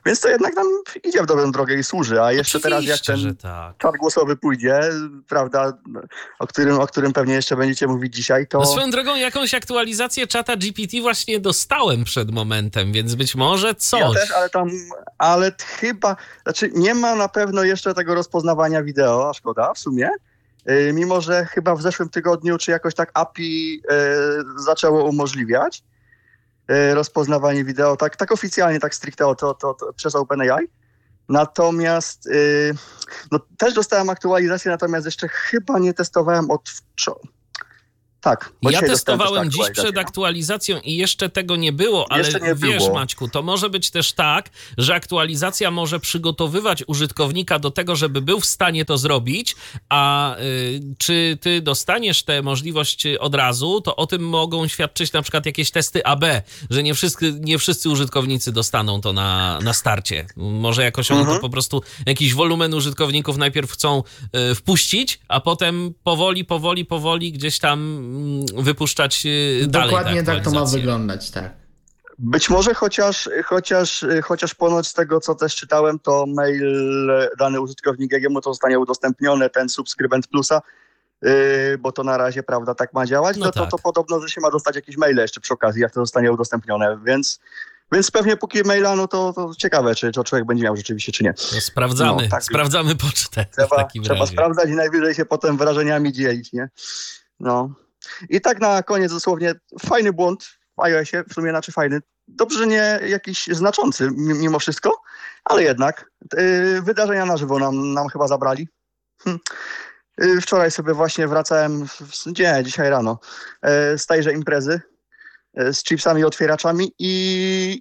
Więc to jednak nam idzie w dobrą drogę i służy, a jeszcze Oczywiście, teraz jak ten że tak. czat głosowy pójdzie, prawda, o którym, o którym pewnie jeszcze będziecie mówić dzisiaj, to... No swoją drogą jakąś aktualizację czata G P T właśnie dostałem przed momentem, więc być może coś. Ja też, ale tam, ale chyba, znaczy nie ma na pewno jeszcze tego rozpoznawania wideo, a szkoda w sumie, yy, mimo że chyba w zeszłym tygodniu, czy jakoś tak A P I yy, zaczęło umożliwiać yy, rozpoznawanie wideo, tak, tak oficjalnie, tak stricte to, to, to przez OpenAI. Natomiast yy, no, też dostałem aktualizację, natomiast jeszcze chyba nie testowałem od wczoraj. Tak. Ja testowałem dziś przed aktualizacją i jeszcze tego nie było, ale nie wiesz było. Maćku, to może być też tak, że aktualizacja może przygotowywać użytkownika do tego, żeby był w stanie to zrobić, a y, czy ty dostaniesz tę możliwość od razu, to o tym mogą świadczyć na przykład jakieś testy A B, że nie wszyscy, nie wszyscy użytkownicy dostaną to na, na starcie. Może jakoś oni mhm. to po prostu jakiś wolumen użytkowników najpierw chcą y, wpuścić, a potem powoli, powoli, powoli gdzieś tam wypuszczać dalej. Dokładnie tak to ma wyglądać, tak. Być może chociaż, chociaż, chociaż ponoć z tego, co też czytałem, to mail dany użytkownik, jak mu to zostanie udostępnione, ten subskrybent plusa, yy, bo to na razie, prawda, tak ma działać, no, no to, tak. to podobno, że się ma dostać jakieś maile jeszcze przy okazji, jak to zostanie udostępnione, więc... Więc pewnie póki maila, no to, to ciekawe, czy to człowiek będzie miał rzeczywiście, czy nie. No sprawdzamy, no, tak, sprawdzamy pocztę. Trzeba, trzeba sprawdzać i najwyżej się potem wrażeniami dzielić, nie? No. I tak na koniec dosłownie fajny błąd w iOSie, w sumie znaczy fajny. Dobrze, że nie jakiś znaczący mimo wszystko, ale jednak yy, wydarzenia na żywo nam, nam chyba zabrali. Hm. Yy, wczoraj sobie właśnie wracałem, w, nie, dzisiaj rano, yy, z tejże imprezy yy, z chipsami i otwieraczami i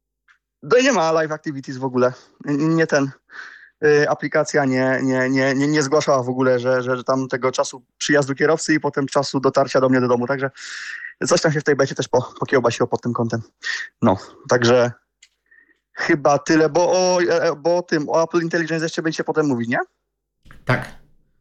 no nie ma live activities w ogóle. Nie ten... aplikacja nie, nie, nie, nie, nie zgłaszała w ogóle, że, że tam tego czasu przyjazdu kierowcy i potem czasu dotarcia do mnie do domu, także coś tam się w tej becie też po, pokiełbasiło pod tym kątem. No, także chyba tyle, bo o, bo o tym, o Apple Intelligence jeszcze będziecie potem mówić, nie? Tak.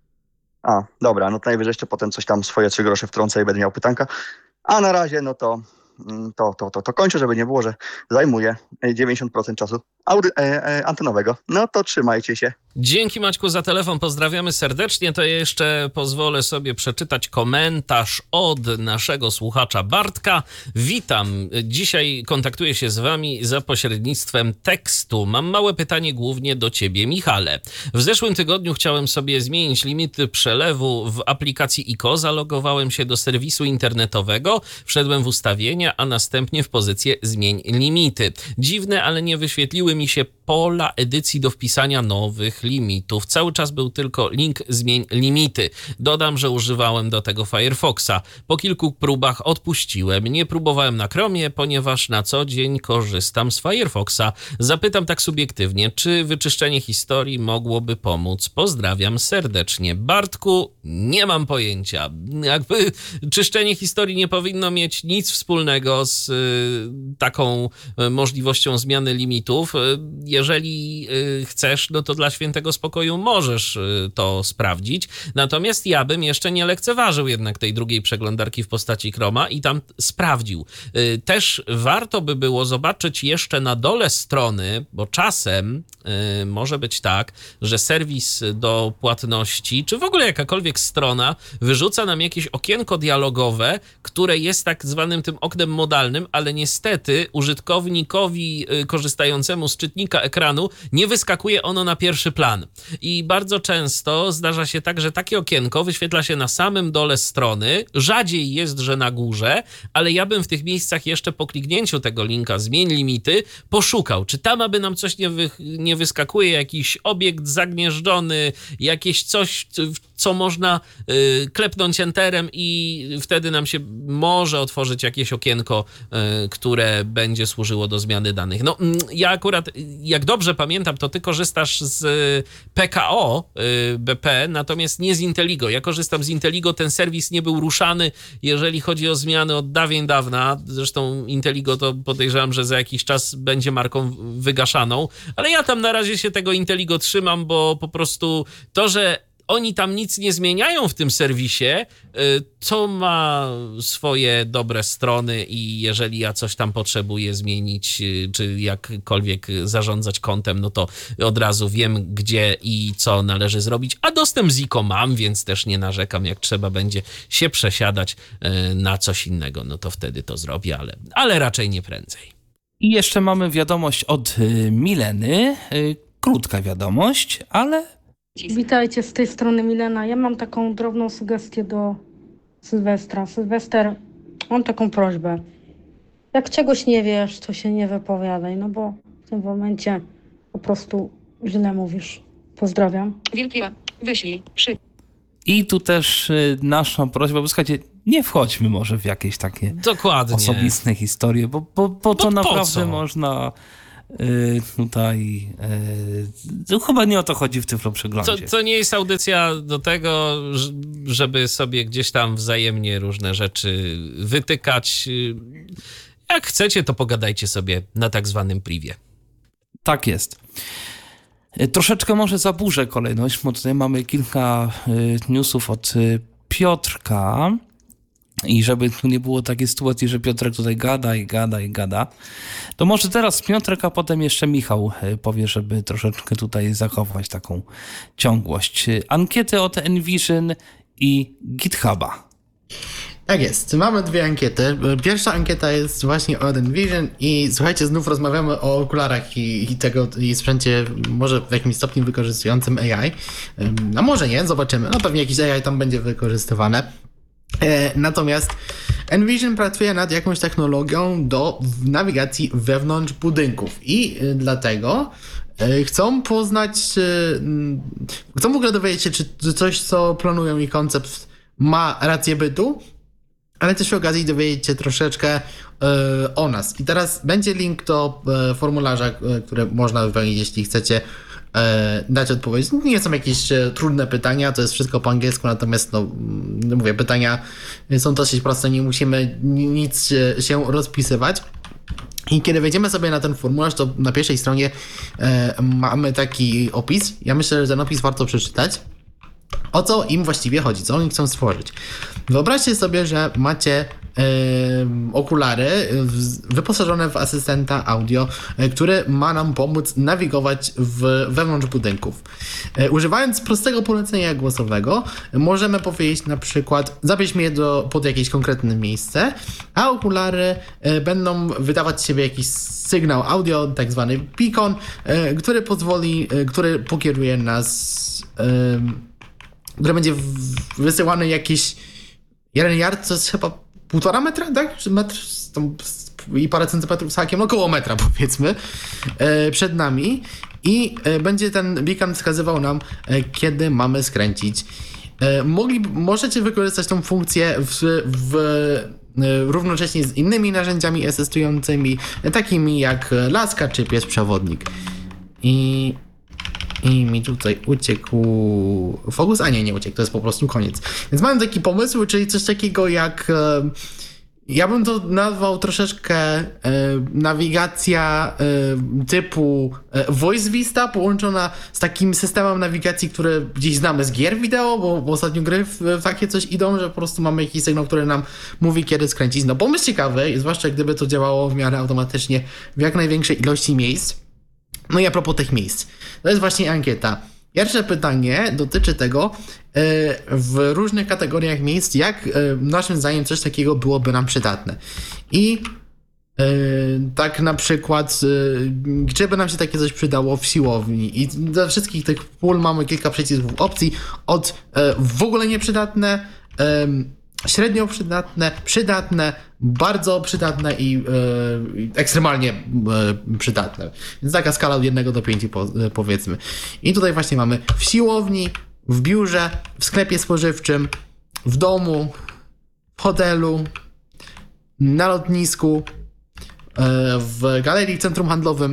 A, dobra, no to najwyżej jeszcze potem coś tam swoje trzy grosze wtrącę i będę miał pytanka, a na razie no to To, to, to, to kończę, żeby nie było, że zajmuje dziewięćdziesiąt procent czasu audy, e, e, antenowego. No to trzymajcie się. Dzięki Maćku za telefon, pozdrawiamy serdecznie. To jeszcze pozwolę sobie przeczytać komentarz od naszego słuchacza Bartka. Witam, dzisiaj kontaktuję się z wami za pośrednictwem tekstu. Mam małe pytanie głównie do ciebie, Michale. W zeszłym tygodniu chciałem sobie zmienić limity przelewu w aplikacji I K O. Zalogowałem się do serwisu internetowego, wszedłem w ustawienia, a następnie w pozycję zmień limity. Dziwne, ale nie wyświetliły mi się pola edycji do wpisania nowych limitów. Cały czas był tylko link zmień limity. Dodam, że używałem do tego Firefoxa. Po kilku próbach odpuściłem. Nie próbowałem na Chromie, ponieważ na co dzień korzystam z Firefoxa. Zapytam tak subiektywnie, czy wyczyszczenie historii mogłoby pomóc? Pozdrawiam serdecznie. Bartku, nie mam pojęcia. Jakby czyszczenie historii nie powinno mieć nic wspólnego z y, taką y, możliwością zmiany limitów. Jeżeli y, chcesz, no to dla świętego spokoju możesz y, to sprawdzić. Natomiast ja bym jeszcze nie lekceważył jednak tej drugiej przeglądarki w postaci Chroma i tam sprawdził. Y, też warto by było zobaczyć jeszcze na dole strony, bo czasem y, może być tak, że serwis do płatności, czy w ogóle jakakolwiek strona wyrzuca nam jakieś okienko dialogowe, które jest tak zwanym tym oknem modalnym, ale niestety użytkownikowi y, korzystającemu z czytnika ekranu nie wyskakuje ono na pierwszy plan. I bardzo często zdarza się tak, że takie okienko wyświetla się na samym dole strony, rzadziej jest, że na górze, ale ja bym w tych miejscach jeszcze po kliknięciu tego linka zmień limity poszukał, czy tam aby nam coś nie, wy, nie wyskakuje, jakiś obiekt zagnieżdżony, jakieś coś, co można y, klepnąć enterem i wtedy nam się może otworzyć jakieś okienko, y, które będzie służyło do zmiany danych. No, ja akurat, jak dobrze pamiętam, to ty korzystasz z P K O y, B P, natomiast nie z Inteligo. Ja korzystam z Inteligo, ten serwis nie był ruszany, jeżeli chodzi o zmiany od dawien dawna. Zresztą Inteligo to podejrzewam, że za jakiś czas będzie marką wygaszaną, ale ja tam na razie się tego Inteligo trzymam, bo po prostu to, że oni tam nic nie zmieniają w tym serwisie, to ma swoje dobre strony i jeżeli ja coś tam potrzebuję zmienić, czy jakkolwiek zarządzać kontem, no to od razu wiem, gdzie i co należy zrobić, a dostęp z I K O mam, więc też nie narzekam, jak trzeba będzie się przesiadać na coś innego, no to wtedy to zrobię, ale, ale raczej nie prędzej. I jeszcze mamy wiadomość od Mileny, krótka wiadomość, ale... Witajcie, z tej strony Milena. Ja mam taką drobną sugestię do Sylwestra. Sylwester, mam taką prośbę. Jak czegoś nie wiesz, to się nie wypowiadaj, no bo w tym momencie po prostu źle mówisz. Pozdrawiam. Wilkie, wyślij, przy... I tu też nasza prośba, bo słuchajcie, nie wchodźmy może w jakieś takie Dokładnie. osobiste historie, bo, bo, bo to bo naprawdę co? można... Yy, tutaj yy, chyba nie o to chodzi w Tyflo Przeglądzie. To, to nie jest audycja do tego, żeby sobie gdzieś tam wzajemnie różne rzeczy wytykać. Jak chcecie, to pogadajcie sobie na tak zwanym privie. Tak jest. Troszeczkę może zaburzę kolejność, bo tutaj mamy kilka newsów od Piotrka. I żeby tu nie było takiej sytuacji, że Piotrek tutaj gada i gada i gada, to może teraz Piotrek, a potem jeszcze Michał powie, żeby troszeczkę tutaj zachować taką ciągłość. Ankiety od Envision i GitHuba. Tak jest. Mamy dwie ankiety. Pierwsza ankieta jest właśnie od Envision i słuchajcie, znów rozmawiamy o okularach i, i tego i sprzęcie może w jakimś stopniu wykorzystującym A I. A może nie, zobaczymy. No pewnie jakiś A I tam będzie wykorzystywane. Natomiast Envision pracuje nad jakąś technologią do nawigacji wewnątrz budynków i dlatego chcą poznać, chcą w ogóle dowiedzieć się, czy coś, co planują i koncept ma rację bytu, ale też przy okazji dowiedzieć się troszeczkę o nas. I teraz będzie link do formularza, który można wypełnić, jeśli chcecie dać odpowiedź. Nie są jakieś trudne pytania, to jest wszystko po angielsku, natomiast no, mówię, pytania są dosyć proste, nie musimy nic się rozpisywać. I kiedy wejdziemy sobie na ten formularz, to na pierwszej stronie e, mamy taki opis. Ja myślę, że ten opis warto przeczytać. O co im właściwie chodzi, co oni chcą stworzyć. Wyobraźcie sobie, że macie yy, okulary wyposażone w asystenta audio, yy, który ma nam pomóc nawigować w, wewnątrz budynków. Yy, używając prostego polecenia głosowego możemy powiedzieć na przykład zabierz mnie do, pod jakieś konkretne miejsce, a okulary yy, będą wydawać z siebie jakiś sygnał audio, tak zwany beacon, yy, który pozwoli, yy, który pokieruje nas yy, które będzie wysyłany jakiś jeden yard, to jest chyba półtora metra, tak? Czy metr i parę centymetrów z hakiem, około metra powiedzmy, przed nami i będzie ten beacon wskazywał nam, kiedy mamy skręcić. Mogli, możecie wykorzystać tą funkcję w, w, równocześnie z innymi narzędziami asystującymi, takimi jak laska czy pies przewodnik. I I mi tutaj uciekł fokus, a nie, nie uciekł, to jest po prostu koniec. Więc mam taki pomysł, czyli coś takiego jak, e, ja bym to nazwał troszeczkę e, nawigacja e, typu e, Voice Vista połączona z takim systemem nawigacji, który gdzieś znamy z gier wideo, bo, bo ostatnio gry w, w takie coś idą, że po prostu mamy jakiś sygnał, który nam mówi, kiedy skręcić. No pomysł ciekawy, zwłaszcza gdyby to działało w miarę automatycznie w jak największej ilości miejsc. No i a propos tych miejsc, to jest właśnie ankieta. Pierwsze pytanie dotyczy tego, w różnych kategoriach miejsc, jak naszym zdaniem coś takiego byłoby nam przydatne. I tak na przykład, gdzie by nam się takie coś przydało w siłowni. I dla wszystkich tych pól mamy kilka przycisków opcji, od w ogóle nieprzydatne, średnio przydatne, przydatne, bardzo przydatne i e, ekstremalnie e, przydatne. Więc taka skala od jednego do pięciu po, e, powiedzmy. I tutaj właśnie mamy w siłowni, w biurze, w sklepie spożywczym, w domu, w hotelu, na lotnisku, e, w galerii, w centrum handlowym.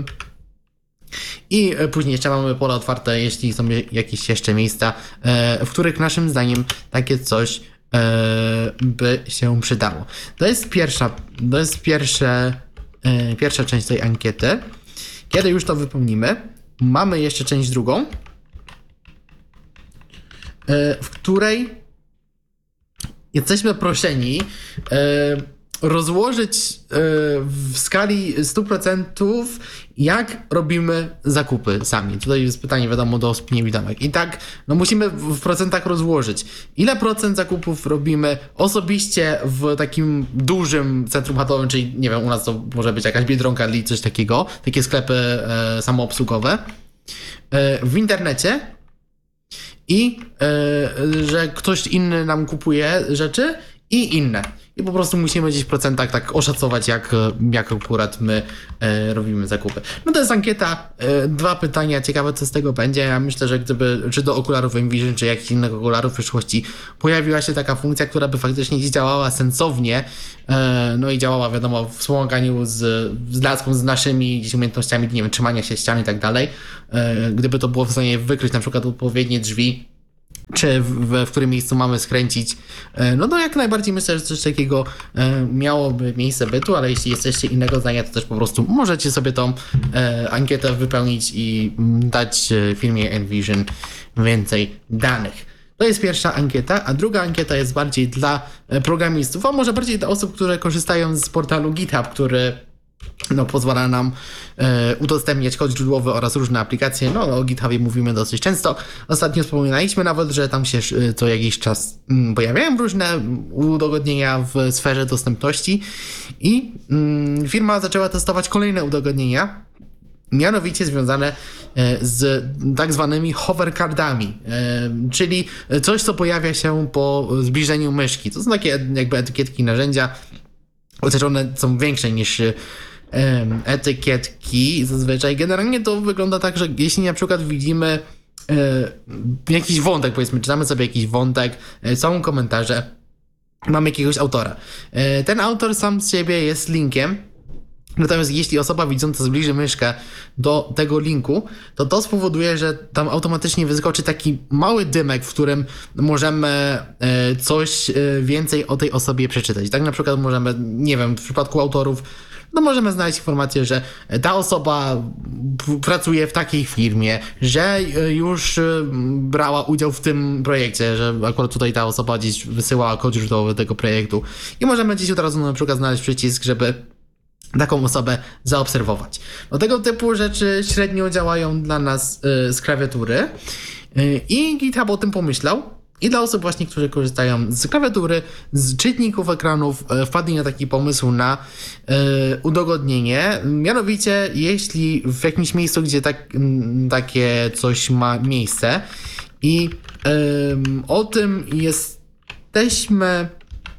I później jeszcze mamy pole otwarte, jeśli są jakieś jeszcze miejsca, e, w których naszym zdaniem takie coś by się przydało. To jest pierwsza, to jest pierwsze, pierwsza część tej ankiety. Kiedy już to wypełnimy, mamy jeszcze część drugą. w której jesteśmy proszeni rozłożyć w skali stu procentów, jak robimy zakupy sami. Tutaj jest pytanie, wiadomo, do osób niewidomych. I tak, no musimy w procentach rozłożyć. Ile procent zakupów robimy osobiście w takim dużym centrum handlowym, czyli nie wiem, u nas to może być jakaś Biedronka, Lidl, coś takiego, takie sklepy e, samoobsługowe, e, w internecie i e, że ktoś inny nam kupuje rzeczy i inne. I po prostu musimy gdzieś w procentach tak oszacować, jak, jak akurat my e, robimy zakupy. No to jest ankieta, e, dwa pytania, ciekawe co z tego będzie. Ja myślę, że gdyby, czy do okularów Envision, czy jakichś innych okularów w przyszłości pojawiła się taka funkcja, która by faktycznie działała sensownie, e, no i działała, wiadomo, w wspomaganiu z, z laską, z naszymi gdzieś umiejętnościami, nie wiem, trzymania się ścian i tak dalej. E, gdyby to było w stanie wykryć na przykład odpowiednie drzwi, czy w, w którym miejscu mamy skręcić, no to jak najbardziej myślę, że coś takiego miałoby miejsce bytu, ale jeśli jesteście innego zdania, to też po prostu możecie sobie tą ankietę wypełnić i dać firmie Envision więcej danych. To jest pierwsza ankieta, a druga ankieta jest bardziej dla programistów, a może bardziej dla osób, które korzystają z portalu GitHub, który no, pozwala nam e, udostępniać kod źródłowy oraz różne aplikacje. No, o GitHubie mówimy dosyć często. Ostatnio wspominaliśmy nawet, że tam się e, co jakiś czas m, pojawiają różne udogodnienia w sferze dostępności i m, firma zaczęła testować kolejne udogodnienia, mianowicie związane z tak zwanymi hovercardami, czyli coś, co pojawia się po zbliżeniu myszki. To są takie jakby etykietki narzędzia, chociaż one są większe niż um, etykietki zazwyczaj. Generalnie to wygląda tak, że jeśli na przykład widzimy um, jakiś wątek, powiedzmy, czytamy sobie jakiś wątek, są komentarze, mamy jakiegoś autora. Um, ten autor sam z siebie jest linkiem, natomiast jeśli osoba widząca zbliży myszkę do tego linku, to to spowoduje, że tam automatycznie wyskoczy taki mały dymek, w którym możemy coś więcej o tej osobie przeczytać. Tak na przykład możemy, nie wiem, w przypadku autorów, no możemy znaleźć informację, że ta osoba pracuje w takiej firmie, że już brała udział w tym projekcie, że akurat tutaj ta osoba gdzieś wysyłała kod źródłowy tego projektu i możemy gdzieś od razu na przykład znaleźć przycisk, żeby taką osobę zaobserwować. No tego typu rzeczy średnio działają dla nas y, z klawiatury y, i GitHub o tym pomyślał i dla osób właśnie, którzy korzystają z klawiatury, z czytników ekranów, y, wpadli na taki pomysł na y, udogodnienie. Mianowicie, jeśli w jakimś miejscu, gdzie tak, y, takie coś ma miejsce i y, o tym jesteśmy...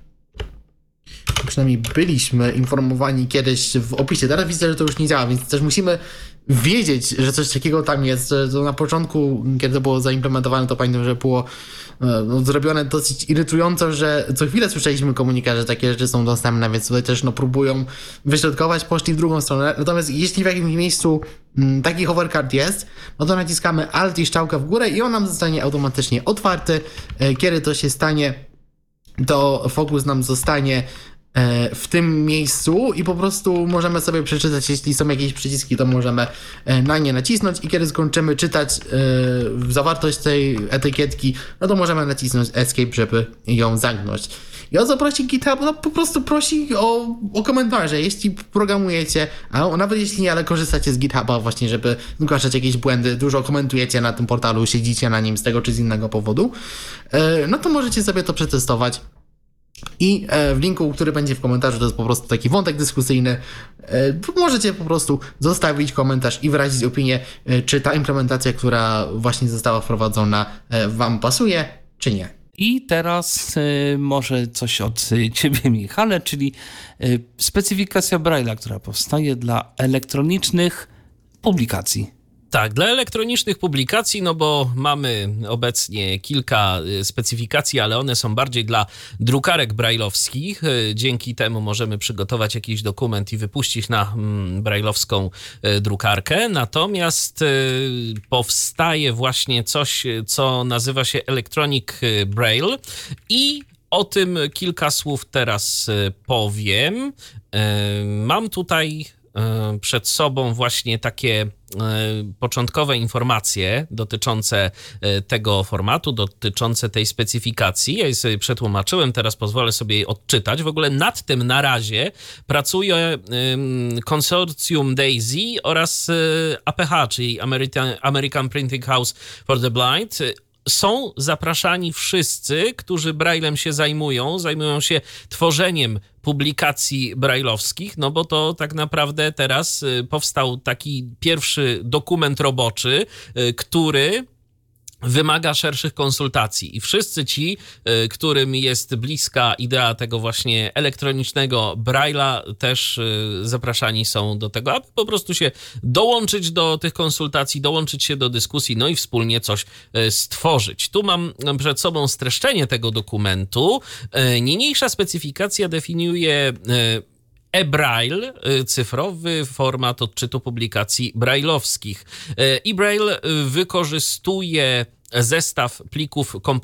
przynajmniej byliśmy informowani kiedyś w opisie. Teraz widzę, że to już nie działa, więc też musimy wiedzieć, że coś takiego tam jest. To na początku, kiedy to było zaimplementowane, to pamiętam, że było no, zrobione dosyć irytująco, że co chwilę słyszeliśmy komunikat, że takie rzeczy są dostępne, więc tutaj też no, próbują wyśrodkować, poszli w drugą stronę. Natomiast jeśli w jakimś miejscu m, taki hovercard jest, no to naciskamy Alt i strzałkę w górę i on nam zostanie automatycznie otwarty. Kiedy to się stanie, to fokus nam zostanie w tym miejscu i po prostu możemy sobie przeczytać, jeśli są jakieś przyciski, to możemy na nie nacisnąć i kiedy skończymy czytać zawartość tej etykietki, no to możemy nacisnąć Escape, żeby ją zamknąć. I o co prosi GitHub? No po prostu prosi o, o komentarze, jeśli programujecie, a nawet jeśli nie, ale korzystacie z GitHuba właśnie, żeby zgłaszać jakieś błędy, dużo komentujecie na tym portalu, siedzicie na nim z tego czy z innego powodu, no to możecie sobie to przetestować. I w linku, który będzie w komentarzu, to jest po prostu taki wątek dyskusyjny. Możecie po prostu zostawić komentarz i wyrazić opinię, czy ta implementacja, która właśnie została wprowadzona, wam pasuje, czy nie. I teraz y, może coś od y, ciebie, Michale, czyli y, specyfikacja Braille'a, która powstaje dla elektronicznych publikacji. Tak, dla elektronicznych publikacji, no bo mamy obecnie kilka specyfikacji, ale one są bardziej dla drukarek brajlowskich. Dzięki temu możemy przygotować jakiś dokument i wypuścić na mm, brajlowską drukarkę. Natomiast y, powstaje właśnie coś, co nazywa się Electronic Braille i o tym kilka słów teraz powiem. Y, mam tutaj przed sobą właśnie takie początkowe informacje dotyczące tego formatu, dotyczące tej specyfikacji. Ja je sobie przetłumaczyłem, teraz pozwolę sobie jej odczytać. W ogóle nad tym na razie pracuje konsorcjum DAISY oraz A P H, czyli American, American Printing House for the Blind. Są zapraszani wszyscy, którzy Braillem się zajmują, zajmują się tworzeniem publikacji brajlowskich, no bo to tak naprawdę teraz powstał taki pierwszy dokument roboczy, który wymaga szerszych konsultacji i wszyscy ci, którym jest bliska idea tego właśnie elektronicznego Braille'a, też zapraszani są do tego, aby po prostu się dołączyć do tych konsultacji, dołączyć się do dyskusji, no i wspólnie coś stworzyć. Tu mam przed sobą streszczenie tego dokumentu. Niniejsza specyfikacja definiuje e-Braille, cyfrowy format odczytu publikacji brajlowskich. e-Braille wykorzystuje zestaw plików komputerowych